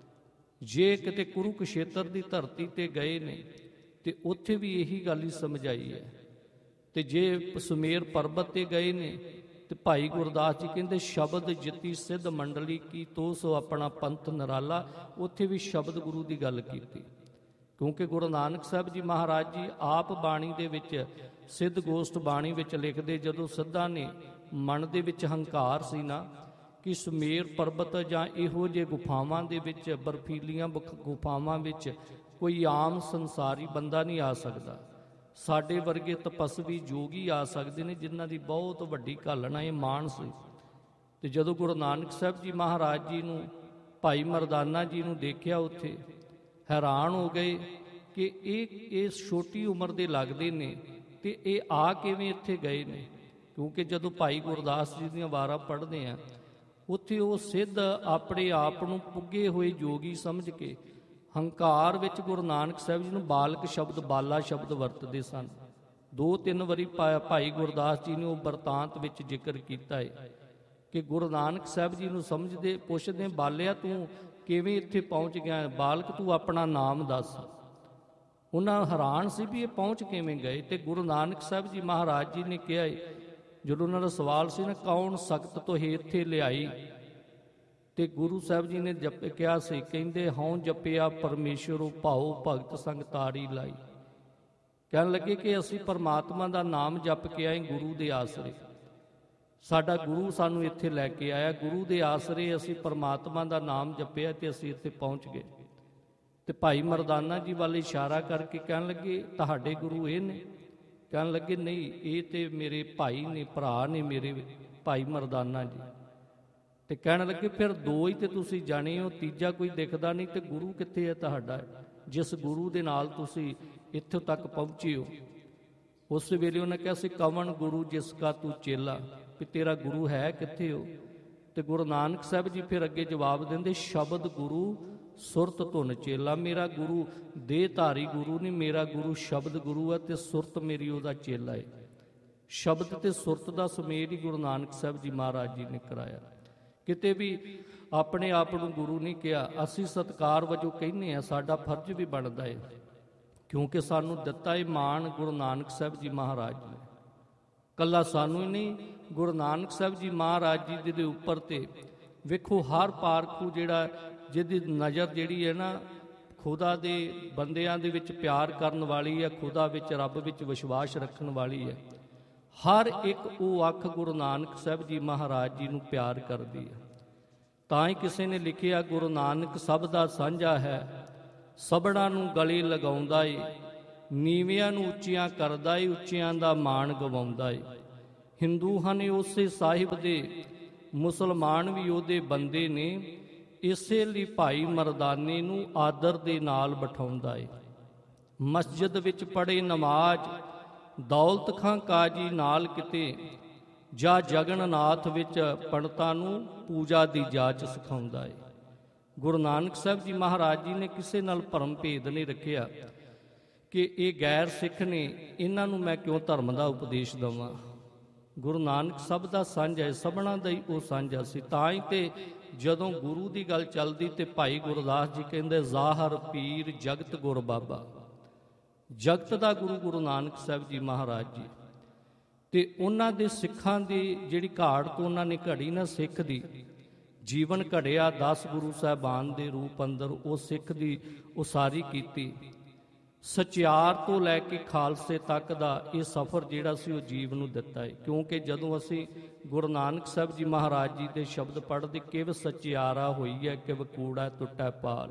ਜੇ ਕਿਤੇ ਕੁਰੂਕਸ਼ੇਤਰ ਦੀ ਧਰਤੀ ਤੇ ਗਏ ਨੇ ਤੇ ਉੱਥੇ ਵੀ ਇਹੀ ਗੱਲ ਹੀ ਸਮਝਾਈ ਹੈ। ਤੇ ਜੇ ਸੁਮੇਰ ਪਰਬਤ ਤੇ ਗਏ ਨੇ ਤੇ ਭਾਈ ਗੁਰਦਾਸ ਜੀ ਕਹਿੰਦੇ ਸ਼ਬਦ ਜਿੱਤੀ ਸਿੱਧ ਮੰਡਲੀ ਕੀ ਤੋ ਸੋ ਆਪਣਾ ਪੰਥ ਨਿਰਾਲਾ, ਉੱਥੇ ਵੀ ਸ਼ਬਦ ਗੁਰੂ ਦੀ ਗੱਲ ਕੀਤੀ। ਕਿਉਂਕਿ ਗੁਰੂ ਨਾਨਕ ਸਾਹਿਬ ਜੀ ਮਹਾਰਾਜ ਜੀ ਆਪ ਬਾਣੀ ਦੇ ਵਿੱਚ ਸਿੱਧ ਗੋਸ਼ਟ ਬਾਣੀ ਵਿੱਚ ਲਿਖਦੇ, ਜਦੋਂ ਸਿੱਧਾਂ ਨੇ ਮਨ ਦੇ ਵਿੱਚ ਹੰਕਾਰ ਸੀ ਨਾ ਕਿ ਸੁਮੇਰ ਪਰਬਤ ਜਾਂ ਇਹੋ ਜਿਹੇ ਗੁਫਾਵਾਂ ਦੇ ਵਿੱਚ, ਬਰਫੀਲੀਆਂ ਗੁਫਾਵਾਂ ਵਿੱਚ ਕੋਈ ਆਮ ਸੰਸਾਰੀ ਬੰਦਾ ਨਹੀਂ ਆ ਸਕਦਾ, ਸਾਡੇ ਵਰਗੇ ਤਪਸਵੀ ਯੋਗੀ ਆ ਸਕਦੇ ਨੇ ਜਿਨ੍ਹਾਂ ਦੀ ਬਹੁਤ ਵੱਡੀ ਘਾਲਣਾ ਇਹ ਮਾਣ ਸੀ। ਤੇ ਜਦੋਂ ਗੁਰੂ ਨਾਨਕ ਸਾਹਿਬ ਜੀ ਮਹਾਰਾਜ ਜੀ ਨੂੰ, ਭਾਈ ਮਰਦਾਨਾ ਜੀ ਨੂੰ ਦੇਖਿਆ, ਉੱਥੇ ਹੈਰਾਨ ਹੋ ਗਏ ਕਿ ਇਹ ਛੋਟੀ ਉਮਰ ਦੇ ਲੱਗਦੇ ਨੇ ਤੇ ਇਹ ਆ ਕਿਵੇਂ ਇੱਥੇ ਗਏ ਨੇ। ਕਿਉਂਕਿ ਜਦੋਂ ਭਾਈ ਗੁਰਦਾਸ ਜੀ ਦੀਆਂ ਵਾਰਾਂ ਪੜ੍ਹਦੇ ਆ, ਉੱਥੇ ਉਹ ਸਿੱਧ ਆਪਣੇ ਆਪ ਨੂੰ ਪੁੱਗੇ ਹੋਏ ਯੋਗੀ ਸਮਝ ਕੇ ਹੰਕਾਰ ਵਿੱਚ ਗੁਰੂ ਨਾਨਕ ਸਾਹਿਬ ਜੀ ਨੂੰ ਬਾਲਕ ਸ਼ਬਦ, ਬਾਲਾ ਸ਼ਬਦ ਵਰਤਦੇ ਸਨ। 2-3 ਵਾਰੀ ਭਾਈ ਗੁਰਦਾਸ ਜੀ ਨੇ ਉਹ ਬਰਤਾਂਤ ਵਿੱਚ ਜ਼ਿਕਰ ਕੀਤਾ ਹੈ ਕਿ ਗੁਰੂ ਨਾਨਕ ਸਾਹਿਬ ਜੀ ਨੂੰ ਸਮਝਦੇ, ਪੁੱਛਦੇ, ਬਾਲਿਆ ਤੂੰ ਕਿਵੇਂ ਇੱਥੇ ਪਹੁੰਚ ਗਿਆ, ਬਾਲਕ ਤੂੰ ਆਪਣਾ ਨਾਮ ਦੱਸ। ਉਹਨਾਂ ਹੈਰਾਨ ਸੀ ਵੀ ਇਹ ਪਹੁੰਚ ਕਿਵੇਂ ਗਏ। ਤੇ ਗੁਰੂ ਨਾਨਕ ਸਾਹਿਬ ਜੀ ਮਹਾਰਾਜ ਜੀ ਨੇ ਕਿਹਾ, ਜਦੋਂ ਉਹਨਾਂ ਦਾ ਸਵਾਲ ਸੀ ਨਾ, ਕੌਣ ਸਖਤ ਤੋਂ ਇੱਥੇ ਲਿਆਈ, ਤੇ ਗੁਰੂ ਸਾਹਿਬ ਜੀ ਨੇ ਕਿਹਾ ਸੀ, ਕਹਿੰਦੇ ਹਉ ਜਪਿਆ ਪਰਮੇਸ਼ਰੋ ਭਾਉ ਭਗਤ ਸੰਗ ਤਾਰੀ ਲਾਈ। ਕਹਿਣ ਲੱਗੇ ਕਿ ਅਸੀਂ ਪਰਮਾਤਮਾ ਦਾ ਨਾਮ ਜਪ ਕੇ ਆਏ ਗੁਰੂ ਦੇ ਆਸਰੇ, ਸਾਡਾ ਗੁਰੂ ਸਾਨੂੰ ਇੱਥੇ ਲੈ ਕੇ ਆਇਆ, ਗੁਰੂ ਦੇ ਆਸਰੇ ਅਸੀਂ ਪਰਮਾਤਮਾ ਦਾ ਨਾਮ ਜਪਿਆ ਤੇ ਅਸੀਂ ਇੱਥੇ ਪਹੁੰਚ ਗਏ। ਤੇ ਭਾਈ ਮਰਦਾਨਾ ਜੀ ਵੱਲ ਇਸ਼ਾਰਾ ਕਰਕੇ ਕਹਿਣ ਲੱਗੇ ਤੁਹਾਡੇ ਗੁਰੂ ਇਹ ਨੇ? ਕਹਿਣ ਲੱਗੇ ਨਹੀਂ, ਇਹ ਤੇ ਮੇਰੇ ਭਾਈ ਨੇ, ਭਰਾ ਨੇ ਮੇਰੇ, ਭਾਈ ਮਰਦਾਨਾ ਜੀ। ਤੇ ਕਹਿਣ ਲੱਗੇ ਫਿਰ ਦੋ ਹੀ ਤੇ ਤੁਸੀਂ ਜਾਣੇ ਹੋ, ਤੀਜਾ ਕੋਈ ਦਿਖਦਾ ਨਹੀਂ, ਤੇ ਗੁਰੂ ਕਿੱਥੇ ਹੈ ਤੁਹਾਡਾ, ਜਿਸ ਗੁਰੂ ਦੇ ਨਾਲ ਤੁਸੀਂ ਇੱਥੋਂ ਤੱਕ ਪਹੁੰਚੇ ਹੋ। ਉਸ ਵੇਲੇ ਉਹਨੇ ਕਿਹਾ ਸੀ, ਕਵਣ ਗੁਰੂ ਜਿਸ ਕਾ ਤੂੰ ਚੇਲਾ, ਵੀ ਤੇਰਾ ਗੁਰੂ ਹੈ ਕਿੱਥੇ ਹੋ। ਤੇ ਗੁਰੂ ਨਾਨਕ ਸਾਹਿਬ ਜੀ ਫਿਰ ਅੱਗੇ ਜਵਾਬ ਦਿੰਦੇ, ਸ਼ਬਦ ਗੁਰੂ ਸੁਰਤ ਧੁਨ ਚੇਲਾ। ਮੇਰਾ ਗੁਰੂ ਦੇਹ ਧਾਰੀ ਗੁਰੂ ਨਹੀਂ, ਮੇਰਾ ਗੁਰੂ ਸ਼ਬਦ ਗੁਰੂ ਹੈ ਤੇ ਸੁਰਤ ਮੇਰੀ ਉਹਦਾ ਚੇਲਾ ਹੈ। ਸ਼ਬਦ ਤੇ ਸੁਰਤ ਦਾ ਸੁਮੇਲ ਹੀ ਗੁਰੂ ਨਾਨਕ ਸਾਹਿਬ ਜੀ ਮਹਾਰਾਜ ਜੀ ਨੇ ਕਰਾਇਆ। ਕਿਤੇ ਵੀ ਆਪਣੇ ਆਪ ਨੂੰ ਗੁਰੂ ਨਹੀਂ ਕਿਹਾ, ਅਸੀਂ ਸਤਿਕਾਰ ਵਜੋਂ ਕਹਿੰਦੇ ਹਾਂ, ਸਾਡਾ ਫਰਜ਼ ਵੀ ਬਣਦਾ ਹੈ, ਕਿਉਂਕਿ ਸਾਨੂੰ ਦਿੱਤਾ ਇਹ ਮਾਣ ਗੁਰੂ ਨਾਨਕ ਸਾਹਿਬ ਜੀ ਮਹਾਰਾਜ ਜੀ ਨੇ। ਕੱਲਾ ਸਾਨੂੰ ਹੀ ਨਹੀਂ, ਗੁਰੂ ਨਾਨਕ ਸਾਹਿਬ ਜੀ ਮਹਾਰਾਜ ਜੀ ਦੇ ਉੱਪਰ ਤੇ ਵੇਖੋ ਹਰ ਪਾਰਖੂ ਜਿਹੜਾ, ਜਿਹਦੀ ਨਜ਼ਰ ਜਿਹੜੀ ਹੈ ਨਾ ਖੁਦਾ ਦੇ ਬੰਦਿਆਂ ਦੇ ਵਿੱਚ ਪਿਆਰ ਕਰਨ ਵਾਲੀ ਹੈ, ਖੁਦਾ ਵਿੱਚ, ਰੱਬ ਵਿੱਚ ਵਿਸ਼ਵਾਸ ਰੱਖਣ ਵਾਲੀ ਹੈ, ਹਰ ਇੱਕ ਉਹ ਅੱਖ ਗੁਰੂ ਨਾਨਕ ਸਾਹਿਬ ਜੀ ਮਹਾਰਾਜ ਜੀ ਨੂੰ ਪਿਆਰ ਕਰਦੀ ਹੈ। ਤਾਂ ਹੀ ਕਿਸੇ ਨੇ ਲਿਖਿਆ, ਗੁਰੂ ਨਾਨਕ ਸਭ ਦਾ ਸਾਂਝਾ ਹੈ, ਸਭਨਾਂ ਨੂੰ ਗਲੇ ਲਗਾਉਂਦਾ ਏ, ਨੀਵਿਆਂ ਨੂੰ ਉੱਚੀਆਂ ਕਰਦਾ ਏ, ਉੱਚਿਆਂ ਦਾ ਮਾਣ ਗਵਾਉਂਦਾ ਏ। ਹਿੰਦੂ ਹਨ ਉਸੇ ਸਾਹਿਬ ਦੇ, ਮੁਸਲਮਾਨ ਵੀ ਉਹਦੇ ਬੰਦੇ ਨੇ, ਇਸੇ ਲਈ ਭਾਈ ਮਰਦਾਨੇ ਨੂੰ ਆਦਰ ਦੇ ਨਾਲ ਬਿਠਾਉਂਦਾ ਏ। ਮਸਜਿਦ ਵਿੱਚ ਪੜ੍ਹੇ ਨਮਾਜ਼, ਦੌਲਤ ਖਾਂ ਕਾਜੀ ਨਾਲ ਕਿਤੇ, ਜਾਂ ਜਗਨਨਾਥ ਵਿੱਚ ਪੰਡਤਾਂ ਨੂੰ ਪੂਜਾ ਦੀ ਜਾਚ ਸਿਖਾਉਂਦਾ ਏ। ਗੁਰੂ ਨਾਨਕ ਸਾਹਿਬ ਜੀ ਮਹਾਰਾਜ ਜੀ ਨੇ ਕਿਸੇ ਨਾਲ ਭਰਮ ਭੇਦ ਨਹੀਂ ਰੱਖਿਆ ਕਿ ਇਹ ਗੈਰ ਸਿੱਖ ਨੇ, ਇਹਨਾਂ ਨੂੰ ਮੈਂ ਕਿਉਂ ਧਰਮ ਦਾ ਉਪਦੇਸ਼ ਦੇਵਾਂ। ਗੁਰੂ ਨਾਨਕ ਸਭ ਦਾ ਸਾਂਝਾ ਹੈ, ਸਭਨਾਂ ਦਾ ਹੀ ਉਹ ਸਾਂਝਾ ਸੀ। ਤਾਂ ਹੀ ਤੇ ਜਦੋਂ ਗੁਰੂ ਦੀ ਗੱਲ ਚੱਲਦੀ ਤੇ ਭਾਈ ਗੁਰਦਾਸ ਜੀ ਕਹਿੰਦੇ, ਜ਼ਾਹਰ ਪੀਰ ਜਗਤ ਗੁਰ ਬਾਬਾ। ਜਗਤ ਦਾ ਗੁਰੂ ਗੁਰੂ ਨਾਨਕ ਸਾਹਿਬ ਜੀ ਮਹਾਰਾਜ ਜੀ। ਤੇ ਉਹਨਾਂ ਦੇ ਸਿੱਖਾਂ ਦੀ ਜਿਹੜੀ ਘਾੜ ਤੋਂ ਉਹਨਾਂ ਨੇ ਘੜੀ ਨਾ ਸਿੱਖ ਦੀ, ਜੀਵਨ ਘੜਿਆ 10 ਗੁਰੂ ਸਾਹਿਬਾਨ ਦੇ ਰੂਪ ਅੰਦਰ ਉਹ ਸਿੱਖ ਦੀ ਉਸਾਰੀ ਕੀਤੀ। ਸਚਿਆਰ ਤੋਂ ਲੈ ਕੇ ਖਾਲਸੇ ਤੱਕ ਦਾ ਇਹ ਸਫ਼ਰ ਜਿਹੜਾ ਸੀ ਉਹ ਜੀਵ ਨੂੰ ਦਿੱਤਾ ਹੈ। ਕਿਉਂਕਿ ਜਦੋਂ ਅਸੀਂ ਗੁਰੂ ਨਾਨਕ ਸਾਹਿਬ ਜੀ ਮਹਾਰਾਜ ਜੀ ਦੇ ਸ਼ਬਦ ਪੜ੍ਹਦੇ, ਕਿਵ ਸਚਿਆਰਾ ਹੋਈ ਹੈ ਕਿਵ ਕੂੜਾ ਟੁੱਟੈ ਪਾਲ,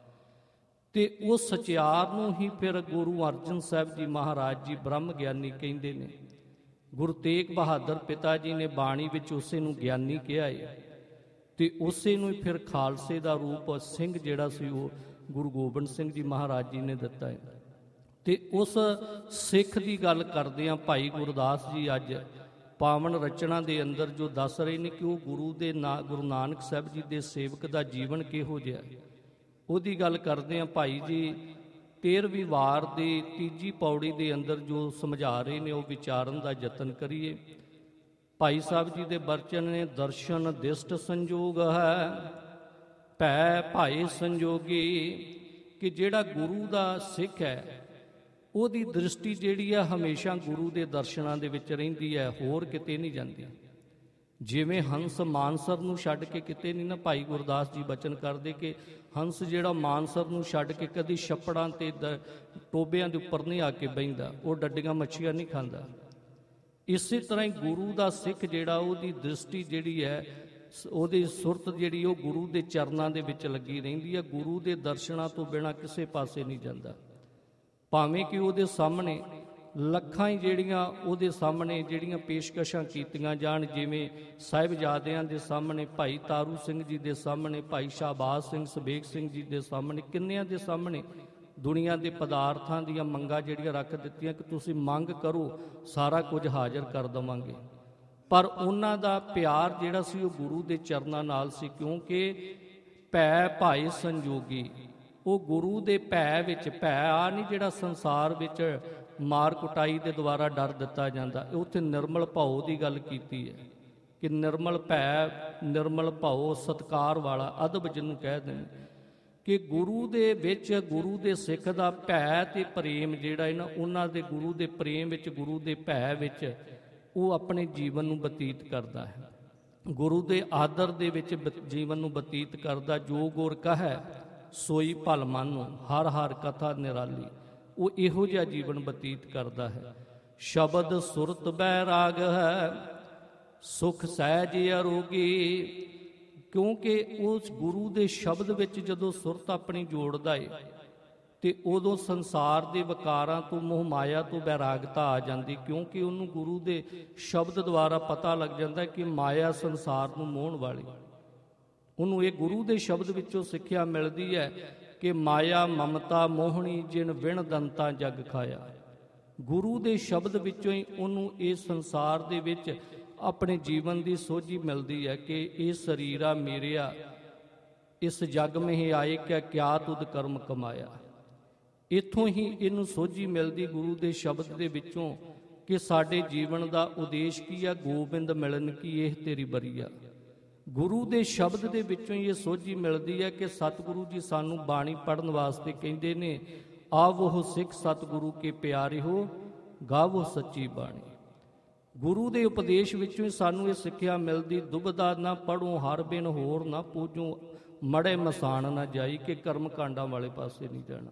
ਤੇ ਉਹ ਸਚਿਆਰ ਨੂੰ ਹੀ ਫਿਰ ਗੁਰੂ ਅਰਜਨ ਸਾਹਿਬ ਜੀ ਮਹਾਰਾਜ ਜੀ ਬ੍ਰਹਮ ਗਿਆਨੀ ਕਹਿੰਦੇ ਨੇ। ਗੁਰੂ ਤੇਗ ਬਹਾਦਰ ਪਿਤਾ ਜੀ ਨੇ ਬਾਣੀ ਵਿੱਚ ਉਸੇ ਨੂੰ ਗਿਆਨੀ ਕਿਹਾ ਹੈ, ਤੇ ਉਸੇ ਨੂੰ ਹੀ ਫਿਰ ਖਾਲਸੇ ਦਾ ਰੂਪ ਸਿੰਘ ਜਿਹੜਾ ਸੀ ਉਹ ਗੁਰੂ ਗੋਬਿੰਦ ਸਿੰਘ ਜੀ ਮਹਾਰਾਜ ਜੀ ਨੇ ਦਿੱਤਾ ਹੈ। ਤੇ ਉਸ ਸਿੱਖ ਦੀ ਗੱਲ ਕਰਦੇ ਹਾਂ, ਭਾਈ ਗੁਰਦਾਸ ਜੀ ਅੱਜ ਪਾਵਨ ਰਚਨਾ ਦੇ ਅੰਦਰ ਜੋ ਦੱਸ ਰਹੇ ਨੇ ਕਿ ਉਹ ਗੁਰੂ ਨਾਨਕ ਸਾਹਿਬ ਜੀ ਦੇ ਸੇਵਕ ਦਾ ਜੀਵਨ ਕਿਹੋ ਜਿਹਾ, ਉਹਦੀ ਗੱਲ ਕਰਦੇ ਹਾਂ। ਭਾਈ ਜੀ 13ਵੀਂ ਵਾਰ ਦੀ 3 ਪੌੜੀ ਦੇ ਅੰਦਰ ਜੋ ਸਮਝਾ ਰਹੇ ਨੇ ਉਹ ਵਿਚਾਰਨ ਦਾ ਯਤਨ ਕਰੀਏ। ਭਾਈ ਸਾਹਿਬ ਜੀ ਦੇ ਬਚਨ ਨੇ, ਦਰਸ਼ਨ ਦਿਸ਼ਟ ਸੰਜੋਗ ਹੈ ਭੈ ਭਾਈ ਸੰਜੋਗੀ, ਕਿ ਜਿਹੜਾ ਗੁਰੂ ਦਾ ਸਿੱਖ ਹੈ ਉਹਦੀ ਦ੍ਰਿਸ਼ਟੀ ਜਿਹੜੀ ਹੈ ਹਮੇਸ਼ਾ ਗੁਰੂ ਦੇ ਦਰਸ਼ਨਾਂ ਦੇ ਵਿੱਚ ਰਹਿੰਦੀ ਹੈ, ਹੋਰ ਕਿਤੇ ਨਹੀਂ ਜਾਂਦੀ। ਜਿਵੇਂ ਹੰਸ ਮਾਨਸਰ ਨੂੰ ਛੱਡ ਕੇ ਕਿਤੇ ਨਹੀਂ ਨਾ, ਭਾਈ ਗੁਰਦਾਸ ਜੀ ਬਚਨ ਕਰਦੇ ਕਿ ਹੰਸ ਜਿਹੜਾ ਮਾਨਸਰ ਨੂੰ ਛੱਡ ਕੇ ਕਦੀ ਛੱਪੜਾਂ ਤੇ ਟੋਬਿਆਂ ਦੇ ਉੱਪਰ ਨਹੀਂ ਆ ਕੇ ਬਹਿੰਦਾ, ਉਹ ਡੱਡੀਆਂ ਮੱਛੀਆਂ ਨਹੀਂ ਖਾਂਦਾ। ਇਸੇ ਤਰ੍ਹਾਂ ਹੀ ਗੁਰੂ ਦਾ ਸਿੱਖ ਜਿਹੜਾ ਉਹਦੀ ਦ੍ਰਿਸ਼ਟੀ ਜਿਹੜੀ ਹੈ, ਉਹਦੀ ਸੁਰਤ ਜਿਹੜੀ ਉਹ ਗੁਰੂ ਦੇ ਚਰਨਾਂ ਦੇ ਵਿੱਚ ਲੱਗੀ ਰਹਿੰਦੀ ਹੈ। ਗੁਰੂ ਦੇ ਦਰਸ਼ਨਾਂ ਤੋਂ ਬਿਨਾਂ ਕਿਸੇ ਪਾਸੇ ਨਹੀਂ ਜਾਂਦਾ। ਭਾਵੇਂ ਕਿ ਉਹਦੇ ਸਾਹਮਣੇ ਲੱਖਾਂ ਹੀ ਜਿਹੜੀਆਂ ਉਹਦੇ ਸਾਹਮਣੇ ਜਿਹੜੀਆਂ ਪੇਸ਼ਕਸ਼ਾਂ ਕੀਤੀਆਂ ਜਾਣ, ਜਿਵੇਂ ਸਾਹਿਬਜ਼ਾਦਿਆਂ ਦੇ ਸਾਹਮਣੇ, ਭਾਈ ਤਾਰੂ ਸਿੰਘ ਜੀ ਦੇ ਸਾਹਮਣੇ, ਭਾਈ ਸ਼ਾਹਬਾਜ਼ ਸਿੰਘ ਸਬੇਗ ਸਿੰਘ ਜੀ ਦੇ ਸਾਹਮਣੇ, ਕਿੰਨਿਆਂ ਦੇ ਸਾਹਮਣੇ ਦੁਨੀਆ ਦੇ ਪਦਾਰਥਾਂ ਦੀਆਂ ਮੰਗਾਂ ਜਿਹੜੀਆਂ ਰੱਖ ਦਿੱਤੀਆਂ ਕਿ ਤੁਸੀਂ ਮੰਗ ਕਰੋ ਸਾਰਾ ਕੁਝ ਹਾਜ਼ਰ ਕਰ ਦੇਵਾਂਗੇ। ਪਰ ਉਹਨਾਂ ਦਾ ਪਿਆਰ ਜਿਹੜਾ ਸੀ ਉਹ ਗੁਰੂ ਦੇ ਚਰਨਾਂ ਨਾਲ ਸੀ, ਕਿਉਂਕਿ ਭੈ ਭਾਈ ਸੰਜੋਗੀ, ਉਹ ਗੁਰੂ ਦੇ ਭੈ ਵਿੱਚ, ਭੈ ਆ ਨਹੀਂ ਜਿਹੜਾ ਸੰਸਾਰ ਵਿੱਚ ਮਾਰ ਕੁਟਾਈ ਦੇ ਦੁਆਰਾ ਡਰ ਦਿੱਤਾ ਜਾਂਦਾ, ਉੱਥੇ ਨਿਰਮਲ ਭਾਉ ਦੀ ਗੱਲ ਕੀਤੀ ਹੈ ਕਿ ਨਿਰਮਲ ਭੈ, ਨਿਰਮਲ ਭਾਉ, ਸਤਿਕਾਰ ਵਾਲਾ, ਅਦਬ ਜਿਹਨੂੰ ਕਹਿ ਦਿੰਦੇ, ਕਿ ਗੁਰੂ ਦੇ ਵਿੱਚ, ਗੁਰੂ ਦੇ ਸਿੱਖ ਦਾ ਭੈ ਤੇ ਪ੍ਰੇਮ ਜਿਹੜਾ ਹੈ ਨਾ, ਉਹਨਾਂ ਦੇ ਗੁਰੂ ਦੇ ਪ੍ਰੇਮ ਵਿੱਚ, ਗੁਰੂ ਦੇ ਭੈ ਵਿੱਚ ਉਹ ਆਪਣੇ ਜੀਵਨ ਨੂੰ ਬਤੀਤ ਕਰਦਾ ਹੈ, ਗੁਰੂ ਦੇ ਆਦਰ ਦੇ ਵਿੱਚ ਜੀਵਨ ਨੂੰ ਬਤੀਤ ਕਰਦਾ। ਜੋ ਗੁਰ ਕਹੈ ਸੋਈ ਭਲ ਮਾਨੋ, ਹਰ ਹਰ ਕਥਾ ਨਿਰਾਲੀ, ਉਹ ਇਹੋ ਜਿਹਾ ਜੀਵਨ ਬਤੀਤ ਕਰਦਾ ਹੈ। ਸ਼ਬਦ ਸੁਰਤ ਬੈਰਾਗ ਹੈ ਸੁਖ ਸਹਿਜ ਅਰੋਗੀ, ਕਿਉਂਕਿ ਉਸ ਗੁਰੂ ਦੇ ਸ਼ਬਦ ਵਿੱਚ ਜਦੋਂ ਸੁਰਤ ਆਪਣੀ ਜੋੜਦਾ ਏ ਤੇ ਉਦੋਂ ਸੰਸਾਰ ਦੇ ਵਿਕਾਰਾਂ ਤੋਂ, ਮੋਹ ਮਾਇਆ ਤੋਂ ਬੈਰਾਗਤਾ ਆ ਜਾਂਦੀ, ਕਿਉਂਕਿ ਉਹਨੂੰ ਗੁਰੂ ਦੇ ਸ਼ਬਦ ਦੁਆਰਾ ਪਤਾ ਲੱਗ ਜਾਂਦਾ ਕਿ ਮਾਇਆ ਸੰਸਾਰ ਨੂੰ ਮੋਹਣ ਵਾਲੀ। ਉਹਨੂੰ ਇਹ ਗੁਰੂ ਦੇ ਸ਼ਬਦ ਵਿੱਚੋਂ ਸਿੱਖਿਆ ਮਿਲਦੀ ਹੈ ਕਿ ਮਾਇਆ ਮਮਤਾ ਮੋਹਣੀ ਜਿਨ ਵਿਣ ਦੰਤਾ ਜਗ ਖਾਇਆ। ਗੁਰੂ ਦੇ ਸ਼ਬਦ ਵਿੱਚੋਂ ਹੀ ਉਹਨੂੰ ਇਸ ਸੰਸਾਰ ਦੇ ਵਿੱਚ ਆਪਣੇ ਜੀਵਨ ਦੀ ਸੋਝੀ ਮਿਲਦੀ ਹੈ ਕਿ ਇਹ ਸਰੀਰਾ ਮੇਰਿਆ, ਇਸ ਜਗ ਮਹਿ ਆਏ ਕਿਆ ਤੁਧ ਕਰਮ ਕਮਾਇਆ। ਇੱਥੋਂ ਹੀ ਇਹਨੂੰ ਸੋਝੀ ਮਿਲਦੀ ਗੁਰੂ ਦੇ ਸ਼ਬਦ ਦੇ ਵਿੱਚੋਂ ਕਿ ਸਾਡੇ ਜੀਵਨ ਦਾ ਉਦੇਸ਼ ਕੀ ਆ, ਗੋਬਿੰਦ ਮਿਲਨ ਕੀ ਇਹ ਤੇਰੀ ਬਰੀਆ। ਗੁਰੂ ਦੇ ਸ਼ਬਦ ਦੇ ਵਿੱਚੋਂ ਹੀ ਇਹ ਸੋਝੀ ਮਿਲਦੀ ਹੈ ਕਿ ਸਤਿਗੁਰੂ ਜੀ ਸਾਨੂੰ ਬਾਣੀ ਪੜ੍ਹਨ ਵਾਸਤੇ ਕਹਿੰਦੇ ਨੇ, ਆਵੋ ਸਿੱਖ ਸਤਿਗੁਰੂ ਕੇ ਪਿਆਰੇ ਹੋ ਗਾਵੋ ਸੱਚੀ ਬਾਣੀ। ਗੁਰੂ ਦੇ ਉਪਦੇਸ਼ ਵਿੱਚੋਂ ਹੀ ਸਾਨੂੰ ਇਹ ਸਿੱਖਿਆ ਮਿਲਦੀ, ਦੁਬਦਾ ਨਾ ਪੜ੍ਹੋ ਹਰ ਬਿਨ ਹੋਰ ਨਾ ਪੂਜੋ, ਮੜੇ ਮਸਾਨ ਨਾ ਜਾਈ, ਕਿ ਕਰਮ ਕਾਂਡਾਂ ਵਾਲੇ ਪਾਸੇ ਨਹੀਂ ਜਾਣਾ।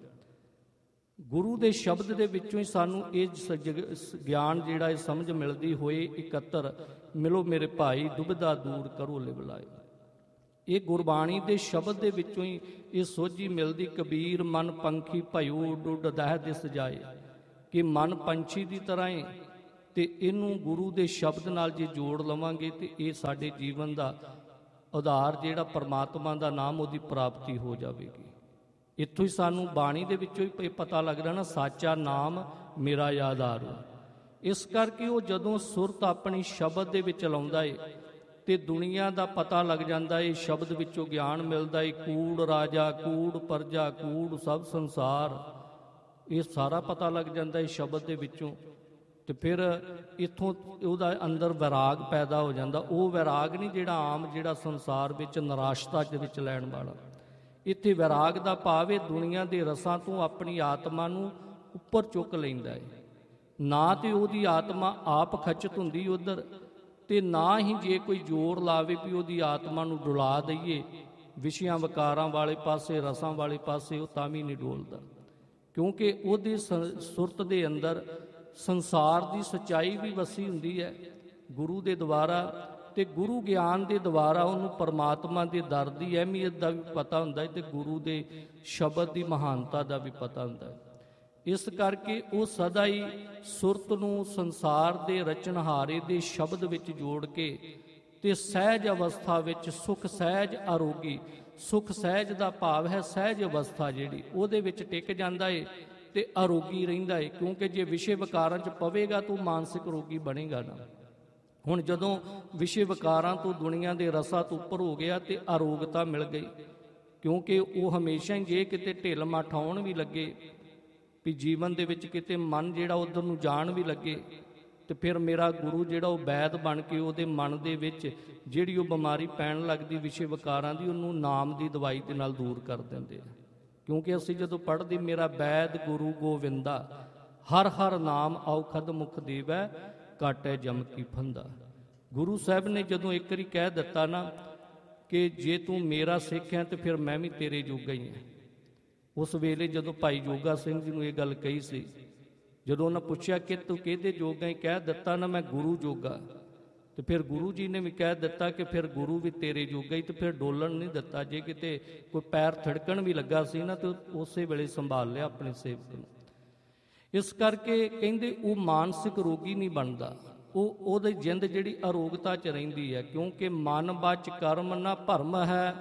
ਗੁਰੂ ਦੇ ਸ਼ਬਦ ਦੇ ਵਿੱਚੋਂ ਹੀ ਸਾਨੂੰ ਇਹ ਗਿਆਨ ਜਿਹੜਾ ਇਹ ਸਮਝ ਮਿਲਦੀ ਹੋਏ, ਇਕੱਤਰ ਮਿਲੋ ਮੇਰੇ ਭਾਈ ਦੁਬਿਧਾ ਦੂਰ ਕਰੋ ਲਿਵ ਲਾਏ। ਇਹ ਗੁਰਬਾਣੀ ਦੇ ਸ਼ਬਦ ਦੇ ਵਿੱਚੋਂ ਹੀ ਇਹ ਸੋਝੀ ਮਿਲਦੀ। ਕਬੀਰ ਮਨ ਪੰਖੀ ਭਇਓ ਡੁੱਡ ਦਹਿ ਦਿਸ ਜਾਏ, ਕਿ ਮਨ ਪੰਛੀ ਦੀ ਤਰ੍ਹਾਂ ਹੈ ਤੇ ਇਹਨੂੰ ਗੁਰੂ ਦੇ ਸ਼ਬਦ ਨਾਲ ਜੇ ਜੋੜ ਲਵਾਂਗੇ ਤੇ ਇਹ ਸਾਡੇ ਜੀਵਨ ਦਾ ਆਧਾਰ ਜਿਹੜਾ ਪਰਮਾਤਮਾ ਦਾ ਨਾਮ, ਉਹਦੀ ਪ੍ਰਾਪਤੀ ਹੋ ਜਾਵੇਗੀ। ਇੱਥੋਂ ਹੀ ਸਾਨੂੰ ਬਾਣੀ ਦੇ ਵਿੱਚੋਂ ਹੀ ਪਤਾ ਲੱਗਦਾ ਨਾ, ਸਾਚਾ ਨਾਮ ਮੇਰਾ ਆਧਾਰ। ਇਸ ਕਰਕੇ ਉਹ ਜਦੋਂ ਸੁਰਤ ਆਪਣੀ ਸ਼ਬਦ ਦੇ ਵਿੱਚ ਲਾਉਂਦਾ ਏ ਤੇ ਦੁਨੀਆ ਦਾ ਪਤਾ ਲੱਗ ਜਾਂਦਾ ਏ, ਸ਼ਬਦ ਵਿੱਚੋਂ ਗਿਆਨ ਮਿਲਦਾ ਏ। ਕੂੜ ਰਾਜਾ, ਕੂੜ ਪਰਜਾ, ਕੂੜ ਸਭ ਸੰਸਾਰ, ਇਹ ਸਾਰਾ ਪਤਾ ਲੱਗ ਜਾਂਦਾ ਏ ਸ਼ਬਦ ਦੇ ਵਿੱਚੋਂ। ਤੇ ਫਿਰ ਇੱਥੋਂ ਉਹਦਾ ਅੰਦਰ ਵੈਰਾਗ ਪੈਦਾ ਹੋ ਜਾਂਦਾ। ਉਹ ਵੈਰਾਗ ਨਹੀਂ ਜਿਹੜਾ ਆਮ, ਜਿਹੜਾ ਸੰਸਾਰ ਵਿੱਚ ਨਿਰਾਸ਼ਤਾ ਦੇ ਵਿੱਚ ਲੈਣ ਵਾਲਾ। ਇੱਥੇ ਵੈਰਾਗ ਦਾ ਭਾਵ ਇਹ ਦੁਨੀਆ ਦੇ ਰਸਾਂ ਤੋਂ ਆਪਣੀ ਆਤਮਾ ਨੂੰ ਉੱਪਰ ਚੁੱਕ ਲੈਂਦਾ ਹੈ। ਨਾ ਤੇ ਉਹਦੀ ਆਤਮਾ ਆਪ ਖਚਤ ਹੁੰਦੀ ਉਧਰ, ਤੇ ਨਾ ਹੀ ਜੇ ਕੋਈ ਜ਼ੋਰ ਲਾਵੇ ਵੀ ਉਹਦੀ ਆਤਮਾ ਨੂੰ ਡੁਲਾ ਦਈਏ ਵਿਸ਼ਿਆਂ ਵਿਕਾਰਾਂ ਵਾਲੇ ਪਾਸੇ, ਰਸਾਂ ਵਾਲੇ ਪਾਸੇ, ਉਹ ਤਾਂ ਵੀ ਨਹੀਂ ਡੋਲਦਾ, ਕਿਉਂਕਿ ਉਹਦੀ ਸੁਰਤ ਦੇ ਅੰਦਰ ਸੰਸਾਰ ਦੀ ਸੱਚਾਈ ਵੀ ਵਸੀ ਹੁੰਦੀ ਹੈ ਗੁਰੂ ਦੇ ਦੁਆਰਾ, ਤੇ ਗੁਰੂ ਗਿਆਨ ਦੇ ਦੁਆਰਾ ਉਹਨੂੰ ਪਰਮਾਤਮਾ ਦੇ ਦਰ ਦੀ ਅਹਿਮੀਅਤ ਦਾ ਵੀ ਪਤਾ ਹੁੰਦਾ ਹੈ ਤੇ ਗੁਰੂ ਦੇ ਸ਼ਬਦ ਦੀ ਮਹਾਨਤਾ ਦਾ ਵੀ ਪਤਾ ਹੁੰਦਾ ਹੈ। ਇਸ ਕਰਕੇ ਉਹ ਸਦਾ ਹੀ ਸੁਰਤ ਨੂੰ ਸੰਸਾਰ ਦੇ ਰਚਨਹਾਰੇ ਦੇ ਸ਼ਬਦ ਵਿੱਚ ਜੋੜ ਕੇ ਤੇ ਸਹਿਜ ਅਵਸਥਾ ਵਿੱਚ ਸੁਖ ਸਹਿਜ ਆਰੋਗੀ, ਸੁਖ ਸਹਿਜ ਦਾ ਭਾਵ ਹੈ ਸਹਿਜ ਅਵਸਥਾ ਜਿਹੜੀ, ਉਹਦੇ ਵਿੱਚ ਟਿਕ ਜਾਂਦਾ ਏ ਤੇ ਆਰੋਗੀ ਰਹਿੰਦਾ ਏ, ਕਿਉਂਕਿ ਜੇ ਵਿਸ਼ੇ ਵਿਕਾਰਾਂ 'ਚ ਪਵੇਗਾ ਤਾਂ ਮਾਨਸਿਕ ਰੋਗੀ ਬਣੇਗਾ ਨਾ। ਹੁਣ ਜਦੋਂ ਵਿਸ਼ੇ ਵਿਕਾਰਾਂ ਤੋਂ, ਦੁਨੀਆ ਦੇ ਰਸਾਂ ਤੋਂ ਉੱਪਰ ਹੋ ਗਿਆ ਤੇ ਅਰੋਗਤਾ ਮਿਲ ਗਈ, ਕਿਉਂਕਿ ਉਹ ਹਮੇਸ਼ਾ ਹੀ ਜੇ ਕਿਤੇ ਢਿੱਲ ਮੱਠ ਆਉਣ ਵੀ ਲੱਗੇ ਵੀ ਜੀਵਨ ਦੇ ਵਿੱਚ ਕਿਤੇ ਮਨ ਜਿਹੜਾ ਉਧਰ ਨੂੰ ਜਾਣ ਵੀ ਲੱਗੇ, ਤੇ ਫਿਰ ਮੇਰਾ ਗੁਰੂ ਜਿਹੜਾ ਉਹ ਵੈਦ ਬਣ ਕੇ ਉਹਦੇ ਮਨ ਦੇ ਵਿੱਚ ਜਿਹੜੀ ਉਹ ਬਿਮਾਰੀ ਪੈਣ ਲੱਗਦੀ ਵਿਸ਼ੇ ਵਿਕਾਰਾਂ ਦੀ, ਉਹਨੂੰ ਨਾਮ ਦੀ ਦਵਾਈ ਦੇ ਨਾਲ ਦੂਰ ਕਰ ਦਿੰਦੇ ਆ। ਕਿਉਂਕਿ ਅਸੀਂ ਜਦੋਂ ਪੜ੍ਹਦੇ ਮੇਰਾ ਵੈਦ ਗੁਰੂ ਗੋਵਿੰਦਾ, ਹਰ ਹਰ ਨਾਮ ਔਖਦ ਮੁਖ ਦੇਵੈ, ਕਾਟੈ ਜਮ ਕੀ ਫੰਦਾ। ਗੁਰੂ ਸਾਹਿਬ ਨੇ ਜਦੋਂ ਇੱਕ ਵਾਰੀ ਕਹਿ ਦਿੱਤਾ ਨਾ ਕਿ ਜੇ ਤੂੰ ਮੇਰਾ ਸਿੱਖ ਹੈ ਤੇ ਫਿਰ ਮੈਂ ਵੀ ਤੇਰੇ ਜੋਗਾ ਹੀ ਹਾਂ। ਉਸ ਵੇਲੇ ਜਦੋਂ ਭਾਈ ਜੋਗਾ ਸਿੰਘ ਜੀ ਨੂੰ ਇਹ ਗੱਲ ਕਹੀ ਸੀ, ਜਦੋਂ ਉਹਨਾਂ ਪੁੱਛਿਆ ਕਿ ਤੂੰ ਕਿਹਦੇ ਜੋਗਾ ਹੀ, ਕਹਿ ਦਿੱਤਾ ਨਾ ਮੈਂ ਗੁਰੂ ਜੋਗਾ, ਤੇ ਫਿਰ ਗੁਰੂ ਜੀ ਨੇ ਵੀ ਕਹਿ ਦਿੱਤਾ ਕਿ ਫਿਰ ਗੁਰੂ ਵੀ ਤੇਰੇ ਜੋਗਾ ਹੀ, ਤੇ ਫਿਰ ਡੋਲਣ ਨਹੀਂ ਦਿੱਤਾ। ਜੇ ਕਿਤੇ ਕੋਈ ਪੈਰ ਥੜਕਣ ਵੀ ਲੱਗਾ ਸੀ ਨਾ ਤੇ ਉਸੇ ਵੇਲੇ ਸੰਭਾਲ ਲਿਆ ਆਪਣੇ ਸੇਵਕ ਨੂੰ। ਇਸ ਕਰਕੇ ਕਹਿੰਦੇ ਉਹ ਮਾਨਸਿਕ ਰੋਗੀ ਨਹੀਂ ਬਣਦਾ, ਉਹਦੀ ਜਿੰਦ ਜਿਹੜੀ ਅਰੋਗਤਾ 'ਚ ਰਹਿੰਦੀ ਹੈ, ਕਿਉਂਕਿ ਮਨ ਬਚ ਕਰਮ ਨਾ ਭਰਮ ਹੈ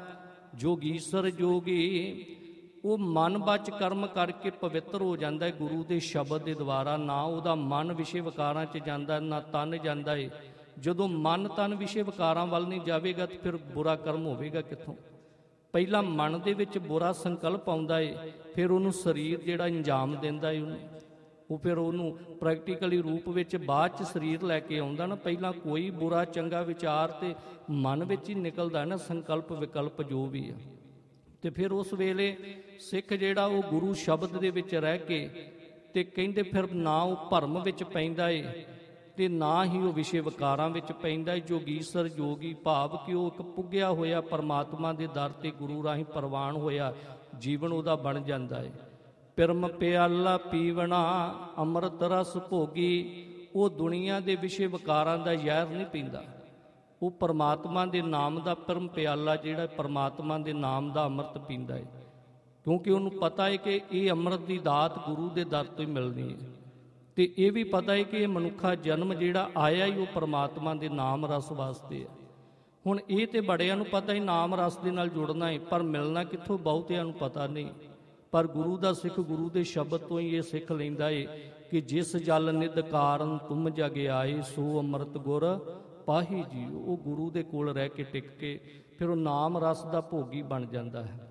ਜੋਗੀਸਰ ਜੋਗੀ। ਉਹ ਮਨ ਬਚ ਕਰਮ ਕਰਕੇ ਪਵਿੱਤਰ ਹੋ ਜਾਂਦਾ ਹੈ ਗੁਰੂ ਦੇ ਸ਼ਬਦ ਦੇ ਦੁਆਰਾ, ਨਾ ਉਹਦਾ ਮਨ ਵਿਸ਼ੇ ਵਿਕਾਰਾਂ 'ਚ ਜਾਂਦਾ, ਨਾ ਤਨ ਜਾਂਦਾ ਹੈ। ਜਦੋਂ ਮਨ ਤਨ ਵਿਸ਼ੇ ਵਿਕਾਰਾਂ ਵੱਲ ਨਹੀਂ ਜਾਵੇਗਾ ਤਾਂ ਫਿਰ ਬੁਰਾ ਕਰਮ ਹੋਵੇਗਾ ਕਿੱਥੋਂ? ਪਹਿਲਾਂ ਮਨ ਦੇ ਵਿੱਚ ਬੁਰਾ ਸੰਕਲਪ ਆਉਂਦਾ ਹੈ, ਫਿਰ ਉਹਨੂੰ ਸਰੀਰ ਜਿਹੜਾ ਅੰਜਾਮ ਦਿੰਦਾ ਹੈ ਉਹਨੂੰ, ਉਹ ਫਿਰ ਉਹਨੂੰ ਪ੍ਰੈਕਟੀਕਲੀ ਰੂਪ ਵਿੱਚ ਬਾਅਦ 'ਚ ਸਰੀਰ ਲੈ ਕੇ ਆਉਂਦਾ ਨਾ। ਪਹਿਲਾਂ ਕੋਈ ਬੁਰਾ ਚੰਗਾ ਵਿਚਾਰ ਤੇ ਮਨ ਵਿੱਚ ਹੀ ਨਿਕਲਦਾ ਨਾ, ਸੰਕਲਪ ਵਿਕਲਪ ਜੋ ਵੀ ਆ, ਤੇ ਫਿਰ ਉਸ ਵੇਲੇ ਸਿੱਖ ਜਿਹੜਾ ਉਹ ਗੁਰੂ ਸ਼ਬਦ ਦੇ ਵਿੱਚ ਰਹਿ ਕੇ ਤੇ ਕਹਿੰਦੇ ਫਿਰ ਨਾ ਉਹ ਭਰਮ ਵਿੱਚ ਪੈਂਦਾ ਏ ਤੇ ਨਾ ਹੀ ਉਹ ਵਿਸ਼ੇ ਵਿਕਾਰਾਂ ਵਿੱਚ ਪੈਂਦਾ ਏ। ਜੋਗੀਸਰ ਜੋਗੀ ਭਾਵ ਕਿ ਉਹ ਇੱਕ ਪੁੱਗਿਆ ਹੋਇਆ ਪਰਮਾਤਮਾ ਦੇ ਦਰ ਤੇ ਗੁਰੂ ਰਾਹੀਂ ਪ੍ਰਵਾਨ ਹੋਇਆ ਜੀਵਨ ਉਹਦਾ ਬਣ ਜਾਂਦਾ ਏ। ਪਿਰਮ ਪਿਆਲਾ ਪੀਵਣਾ ਅੰਮ੍ਰਿਤ ਰਸ ਭੋਗੀ, ਉਹ ਦੁਨੀਆ ਦੇ ਵਿਸ਼ੇ ਵਿਕਾਰਾਂ ਦਾ ਜ਼ਹਿਰ ਨਹੀਂ ਪੀਂਦਾ, ਉਹ ਪਰਮਾਤਮਾ ਦੇ ਨਾਮ ਦਾ ਪਰਮ ਪਿਆਲਾ ਜਿਹੜਾ ਪਰਮਾਤਮਾ ਦੇ ਨਾਮ ਦਾ ਅੰਮ੍ਰਿਤ ਪੀਂਦਾ ਹੈ, ਕਿਉਂਕਿ ਉਹਨੂੰ ਪਤਾ ਹੈ ਕਿ ਇਹ ਅੰਮ੍ਰਿਤ ਦੀ ਦਾਤ ਗੁਰੂ ਦੇ ਦਰ ਤੋਂ ਹੀ ਮਿਲਣੀ ਹੈ। ਤੇ ਇਹ ਵੀ ਪਤਾ ਹੈ ਕਿ ਇਹ ਮਨੁੱਖਾ ਜਨਮ ਜਿਹੜਾ ਆਇਆ ਹੀ ਉਹ ਪਰਮਾਤਮਾ ਦੇ ਨਾਮ ਰਸ ਵਾਸਤੇ ਹੈ। ਹੁਣ ਇਹ ਤੇ ਬੜਿਆਂ ਨੂੰ ਪਤਾ ਹੀ ਨਾਮ ਰਸ ਦੇ ਨਾਲ ਜੁੜਨਾ ਹੈ, ਪਰ ਮਿਲਣਾ ਕਿੱਥੋਂ ਬਹੁਤਿਆਂ ਨੂੰ ਪਤਾ ਨਹੀਂ। ਪਰ ਗੁਰੂ ਦਾ ਸਿੱਖ ਗੁਰੂ ਦੇ ਸ਼ਬਦ ਤੋਂ ਹੀ ਇਹ ਸਿੱਖ ਲੈਂਦਾ ਏ ਕਿ ਜਿਸ ਜਲ ਨਿਧ ਕਾਰਨ ਤੁਮ ਜਗ ਆਏ, ਸੋ ਅੰਮ੍ਰਿਤ ਗੁਰ ਪਾਹੀ ਜੀ। ਉਹ ਗੁਰੂ ਦੇ ਕੋਲ ਰਹਿ ਕੇ ਟਿਕ ਕੇ ਫਿਰ ਉਹ ਨਾਮ ਰਸ ਦਾ ਭੋਗੀ ਬਣ ਜਾਂਦਾ ਹੈ।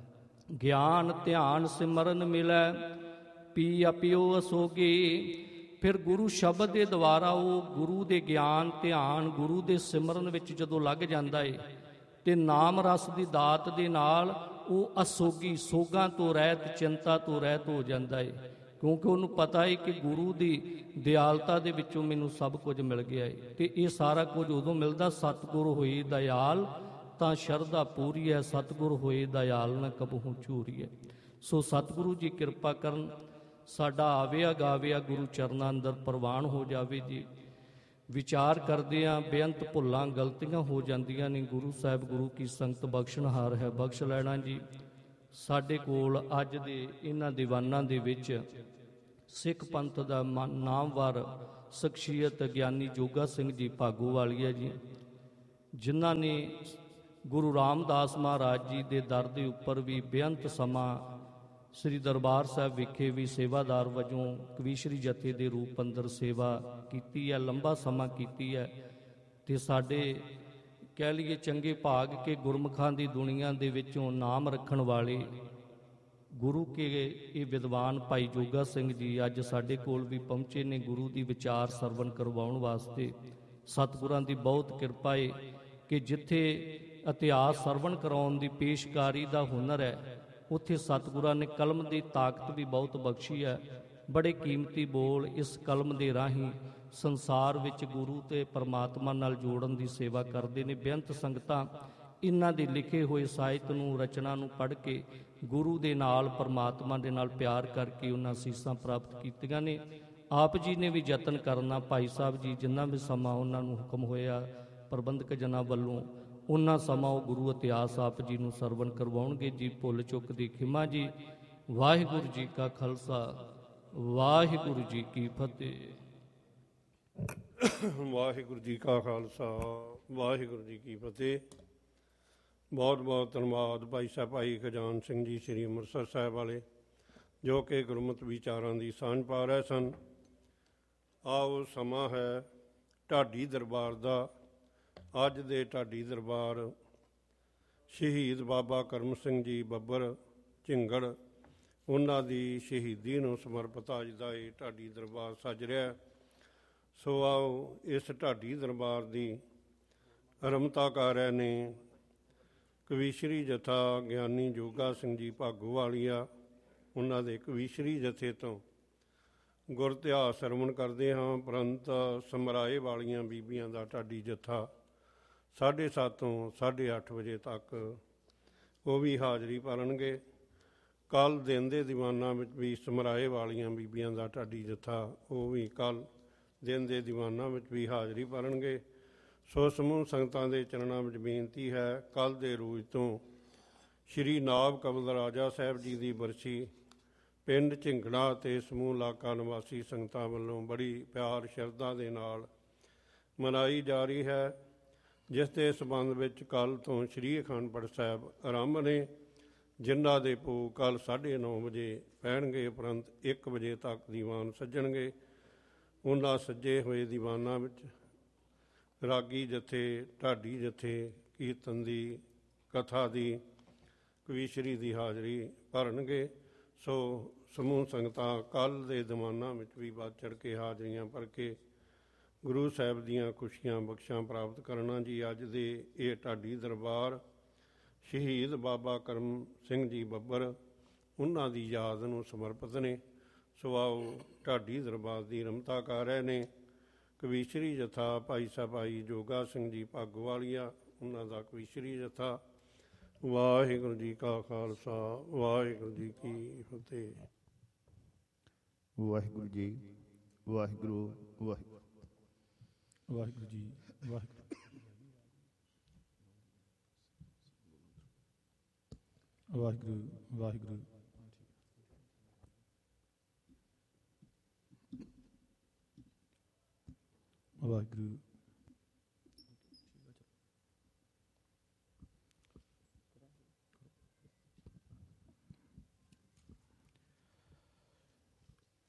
ਗਿਆਨ ਧਿਆਨ ਸਿਮਰਨ ਮਿਲੈ ਪੀ ਅਪਿਓ ਅਸੋਗੀ। ਫਿਰ ਗੁਰੂ ਸ਼ਬਦ ਦੇ ਦੁਆਰਾ ਉਹ ਗੁਰੂ ਦੇ ਗਿਆਨ ਧਿਆਨ ਗੁਰੂ ਦੇ ਸਿਮਰਨ ਵਿੱਚ ਜਦੋਂ ਲੱਗ ਜਾਂਦਾ ਏ ਤੇ ਨਾਮ ਰਸ ਦੀ ਦਾਤ ਦੇ ਨਾਲ ਉਹ ਅਸੋਗੀ, ਸੋਗਾਂ ਤੋਂ ਰਹਿਤ, ਚਿੰਤਾ ਤੋਂ ਰਹਿਤ ਹੋ ਜਾਂਦਾ ਏ, ਕਿਉਂਕਿ ਉਹਨੂੰ ਪਤਾ ਹੈ ਕਿ ਗੁਰੂ ਦੀ ਦਿਆਲਤਾ ਦੇ ਵਿੱਚੋਂ ਮੈਨੂੰ ਸਭ ਕੁਝ ਮਿਲ ਗਿਆ ਹੈ। ਤੇ ਇਹ ਸਾਰਾ ਕੁਝ ਉਦੋਂ ਮਿਲਦਾ ਸਤਿਗੁਰ ਹੋਏ ਦਇਆਲ ਤਾਂ ਸ਼ਰਧਾ ਪੂਰੀ ਹੈ, ਸਤਿਗੁਰ ਹੋਏ ਦਇਆਲ ਨਾ ਕਬਹੂ ਚੂਰੀ ਹੈ। ਸੋ ਸਤਿਗੁਰੂ ਜੀ ਕਿਰਪਾ ਕਰਨ, ਸਾਡਾ ਆਵਿਆ ਗਾਵਿਆ ਗੁਰੂ ਚਰਨਾਂ ਅੰਦਰ ਪ੍ਰਵਾਨ ਹੋ ਜਾਵੇ ਜੀ। ਵਿਚਾਰ ਕਰਦੇ ਹਾਂ ਬੇਅੰਤ ਭੁੱਲਾਂ ਗਲਤੀਆਂ ਹੋ ਜਾਂਦੀਆਂ ਨੇ, ਗੁਰੂ ਸਾਹਿਬ ਗੁਰੂ ਕੀ ਸੰਗਤ ਬਖਸ਼ਣਹਾਰ ਹੈ, ਬਖਸ਼ ਲੈਣਾ ਜੀ। ਸਾਡੇ ਕੋਲ ਅੱਜ ਦੇ ਇਹਨਾਂ ਦੀਵਾਨਾਂ ਦੇ ਵਿੱਚ ਸਿੱਖ ਪੰਥ ਦਾ ਨਾਮਵਰ ਸ਼ਖਸੀਅਤ ਗਿਆਨੀ ਜੋਗਾ ਸਿੰਘ ਜੀ ਭਾਗੋਵਾਲੀਆ ਜੀ, ਜਿਨ੍ਹਾਂ ਨੇ ਗੁਰੂ ਰਾਮਦਾਸ ਮਹਾਰਾਜ ਜੀ ਦੇ ਦਰ ਦੇ ਉੱਪਰ ਵੀ ਬੇਅੰਤ ਸਮਾਂ ਸ੍ਰੀ ਦਰਬਾਰ ਸਾਹਿਬ ਵਿਖੇ ਵੀ ਸੇਵਾਦਾਰ ਵਜੋਂ ਕਵੀਸ਼ਰੀ ਜਥੇ ਦੇ ਰੂਪ ਅੰਦਰ ਸੇਵਾ ਕੀਤੀ ਹੈ, ਲੰਬਾ ਸਮਾਂ ਕੀਤੀ ਹੈ। ਤੇ ਸਾਡੇ ਕਹਿ ਲਈਏ ਚੰਗੇ ਭਾਗ ਕੇ ਗੁਰਮੁਖਾਂ ਦੀ ਦੁਨੀਆ ਦੇ ਵਿੱਚੋਂ ਨਾਮ ਰੱਖਣ ਵਾਲੇ ਗੁਰੂ ਕੇ ਇਹ ਵਿਦਵਾਨ ਭਾਈ ਜੋਗਾ ਸਿੰਘ ਜੀ ਅੱਜ ਸਾਡੇ ਕੋਲ ਵੀ ਪਹੁੰਚੇ ਨੇ ਗੁਰੂ ਦੀ ਵਿਚਾਰ ਸਰਵਣ ਕਰਵਾਉਣ ਵਾਸਤੇ। ਸਤਿਗੁਰਾਂ ਦੀ ਬਹੁਤ ਕਿਰਪਾ ਹੈ ਕਿ ਜਿੱਥੇ ਇਤਿਹਾਸ ਸਰਵਣ ਕਰਾਉਣ ਦੀ ਪੇਸ਼ਕਾਰੀ ਦਾ ਹੁਨਰ ਹੈ, ਉੱਥੇ ਸਤਿਗੁਰਾਂ ਨੇ ਕਲਮ ਦੀ ਤਾਕਤ ਵੀ ਬਹੁਤ ਬਖਸ਼ੀ ਹੈ। ਬੜੇ ਕੀਮਤੀ ਬੋਲ ਇਸ ਕਲਮ ਦੇ ਰਾਹੀਂ ਸੰਸਾਰ ਵਿੱਚ ਗੁਰੂ ਤੇ ਪਰਮਾਤਮਾ ਨਾਲ ਜੋੜਨ ਦੀ ਸੇਵਾ ਕਰਦੇ ਨੇ। ਬੇਅੰਤ ਸੰਗਤਾਂ ਇਹਨਾਂ ਦੇ ਲਿਖੇ ਹੋਏ ਸਾਹਿਤ ਨੂੰ, ਰਚਨਾ ਨੂੰ ਪੜ੍ਹ ਕੇ ਗੁਰੂ ਦੇ ਨਾਲ, ਪਰਮਾਤਮਾ ਦੇ ਨਾਲ ਪਿਆਰ ਕਰਕੇ ਉਹਨਾਂ ਅਸੀਸਾਂ ਪ੍ਰਾਪਤ ਕੀਤੀਆਂ ਨੇ। ਆਪ ਜੀ ਨੇ ਵੀ ਯਤਨ ਕਰਨਾ। ਭਾਈ ਸਾਹਿਬ ਜੀ ਜਿੰਨਾ ਵੀ ਸਮਾਂ ਉਹਨਾਂ ਨੂੰ ਹੁਕਮ ਹੋਇਆ ਪ੍ਰਬੰਧਕ ਜਨਾਂ ਵੱਲੋਂ, ਉਹਨਾਂ ਸਮਾਂ ਉਹ ਗੁਰੂ ਇਤਿਹਾਸ ਆਪ ਜੀ ਨੂੰ ਸਰਵਣ ਕਰਵਾਉਣਗੇ ਜੀ। ਭੁੱਲ ਚੁੱਕ ਦੀ ਖਿਮਾ ਜੀ। ਵਾਹਿਗੁਰੂ ਜੀ ਕਾ ਖਾਲਸਾ, ਵਾਹਿਗੁਰੂ ਜੀ ਕੀ ਫਤਿਹ। ਵਾਹਿਗੁਰੂ ਜੀ ਕਾ ਖਾਲਸਾ, ਵਾਹਿਗੁਰੂ ਜੀ ਕੀ ਫਤਿਹ। ਬਹੁਤ ਬਹੁਤ ਧੰਨਵਾਦ ਭਾਈ ਸਾਹਿਬ ਭਾਈ ਖਜਾਨ ਸਿੰਘ ਜੀ ਸ੍ਰੀ ਅੰਮ੍ਰਿਤਸਰ ਸਾਹਿਬ ਵਾਲੇ, ਜੋ ਕਿ ਗੁਰਮਤਿ ਵਿਚਾਰਾਂ ਦੀ ਸਾਂਝ ਪਾ ਰਹੇ ਸਨ। ਆਓ ਸਮਾਂ ਹੈ ਢਾਡੀ ਦਰਬਾਰ ਦਾ। ਅੱਜ ਦੇ ਢਾਡੀ ਦਰਬਾਰ ਸ਼ਹੀਦ ਬਾਬਾ ਕਰਮ ਸਿੰਘ ਜੀ ਬੱਬਰ ਝਿੰਗੜ, ਉਹਨਾਂ ਦੀ ਸ਼ਹੀਦੀ ਨੂੰ ਸਮਰਪਿਤ ਅੱਜ ਦਾ ਇਹ ਢਾਡੀ ਦਰਬਾਰ ਸੱਜ ਰਿਹਾ। ਸੋ ਆਓ ਇਸ ਢਾਡੀ ਦਰਬਾਰ ਦੀ ਆਰੰਭਤਾ ਕਰ ਰਹੇ ਨੇ ਕਵੀਸ਼ਰੀ ਜਥਾ ਗਿਆਨੀ ਜੋਗਾ ਸਿੰਘ ਜੀ ਭਾਗੋਵਾਲੀਆ। ਉਹਨਾਂ ਦੇ ਕਵੀਸ਼ਰੀ ਜਥੇ ਤੋਂ ਗੁਰ ਇਤਿਹਾਸ ਸਰਵਣ ਕਰਦੇ ਹਾਂ। ਉਪਰੰਤ ਸਮਰਾਏ ਵਾਲੀਆਂ ਬੀਬੀਆਂ ਦਾ ਢਾਡੀ ਜਥਾ 7:30 ਤੋਂ 8:30 ਵਜੇ ਤੱਕ ਉਹ ਵੀ ਹਾਜ਼ਰੀ ਭਰਨਗੇ। ਕੱਲ੍ਹ ਦਿਨ ਦੇ ਦੀਵਾਨਾਂ ਵਿੱਚ ਵੀ ਸਮਰਾਏ ਵਾਲੀਆਂ ਬੀਬੀਆਂ ਦਾ ਢਾਡੀ ਜਥਾ ਉਹ ਵੀ ਕੱਲ੍ਹ ਦਿਨ ਦੇ ਦੀਵਾਨਾਂ ਵਿੱਚ ਵੀ ਹਾਜ਼ਰੀ ਭਰਨਗੇ। ਸੋ ਸਮੂਹ ਸੰਗਤਾਂ ਦੇ ਚਰਨਾਂ ਵਿੱਚ ਬੇਨਤੀ ਹੈ, ਕੱਲ੍ਹ ਦੇ ਰੋਜ਼ ਤੋਂ ਸ਼੍ਰੀ ਨਾਬ ਕਮਲ ਰਾਜਾ ਸਾਹਿਬ ਜੀ ਦੀ ਬਰਸੀ ਪਿੰਡ ਝਿੰਗੜਾ ਅਤੇ ਸਮੂਹ ਇਲਾਕਾ ਨਿਵਾਸੀ ਸੰਗਤਾਂ ਵੱਲੋਂ ਬੜੀ ਪਿਆਰ ਸ਼ਰਧਾ ਦੇ ਨਾਲ ਮਨਾਈ ਜਾ ਰਹੀ ਹੈ, ਜਿਸ ਦੇ ਸੰਬੰਧ ਵਿੱਚ ਕੱਲ੍ਹ ਤੋਂ ਸ਼੍ਰੀ ਅਖੰਡ ਪਾਠ ਸਾਹਿਬ ਆਰੰਭ ਨੇ, ਜਿਨ੍ਹਾਂ ਦੇ ਭੋਗ ਕੱਲ੍ਹ 9:30 ਵਜੇ ਪੈਣਗੇ। ਉਪਰੰਤ 1 ਵਜੇ ਤੱਕ ਦੀਵਾਨ ਸੱਜਣਗੇ। ਉਹਨਾਂ ਸੱਜੇ ਹੋਏ ਦੀਵਾਨਾਂ ਵਿੱਚ ਰਾਗੀ ਜਥੇ, ਢਾਡੀ ਜਥੇ, ਕੀਰਤਨ ਦੀ, ਕਥਾ ਦੀ, ਕਵੀਸ਼ਰੀ ਦੀ ਹਾਜ਼ਰੀ ਭਰਨਗੇ। ਸੋ ਸਮੂਹ ਸੰਗਤਾਂ ਕੱਲ੍ਹ ਦੇ ਦੀਵਾਨਾਂ ਵਿੱਚ ਵੀ ਵੱਧ ਚੜ੍ਹ ਕੇ ਹਾਜ਼ਰੀਆਂ ਭਰ ਕੇ ਗੁਰੂ ਸਾਹਿਬ ਦੀਆਂ ਖੁਸ਼ੀਆਂ ਬਖਸ਼ਾਂ ਪ੍ਰਾਪਤ ਕਰਨਾ ਜੀ। ਅੱਜ ਦੇ ਇਹ ਢਾਡੀ ਦਰਬਾਰ ਸ਼ਹੀਦ ਬਾਬਾ ਕਰਮ ਸਿੰਘ ਜੀ ਬੱਬਰ, ਉਹਨਾਂ ਦੀ ਯਾਦ ਨੂੰ ਸਮਰਪਿਤ ਨੇ। ਸੋ ਆਓ ਢਾਡੀ ਦਰਬਾਰ ਦੀ ਆਰੰਭਤਾ ਕਰ ਰਹੇ ਨੇ ਕਵੀਸ਼ਰੀ ਜਥਾ ਭਾਈ ਸਾਹਿਬ ਭਾਈ ਜੋਗਾ ਸਿੰਘ ਜੀ ਭਾਗੋਵਾਲੀਆ, ਉਹਨਾਂ ਦਾ ਕਵੀਸ਼ਰੀ ਜਥਾ। ਵਾਹਿਗੁਰੂ ਜੀ ਕਾ ਖਾਲਸਾ, ਵਾਹਿਗੁਰੂ ਜੀ ਕੀ ਫਤਿਹ। ਵਾਹਿਗੁਰੂ ਜੀ, ਵਾਹਿਗੁਰੂ, ਵਾਹਿਗੁਰੂ, ਵਾਹਿਗੁਰੂ ਜੀ, ਵਾਹਿਗੁਰੂ, ਵਾਹਿਗੁਰੂ, ਵਾਹਿਗੁਰੂ, ਵਾਹਿਗੁਰੂ।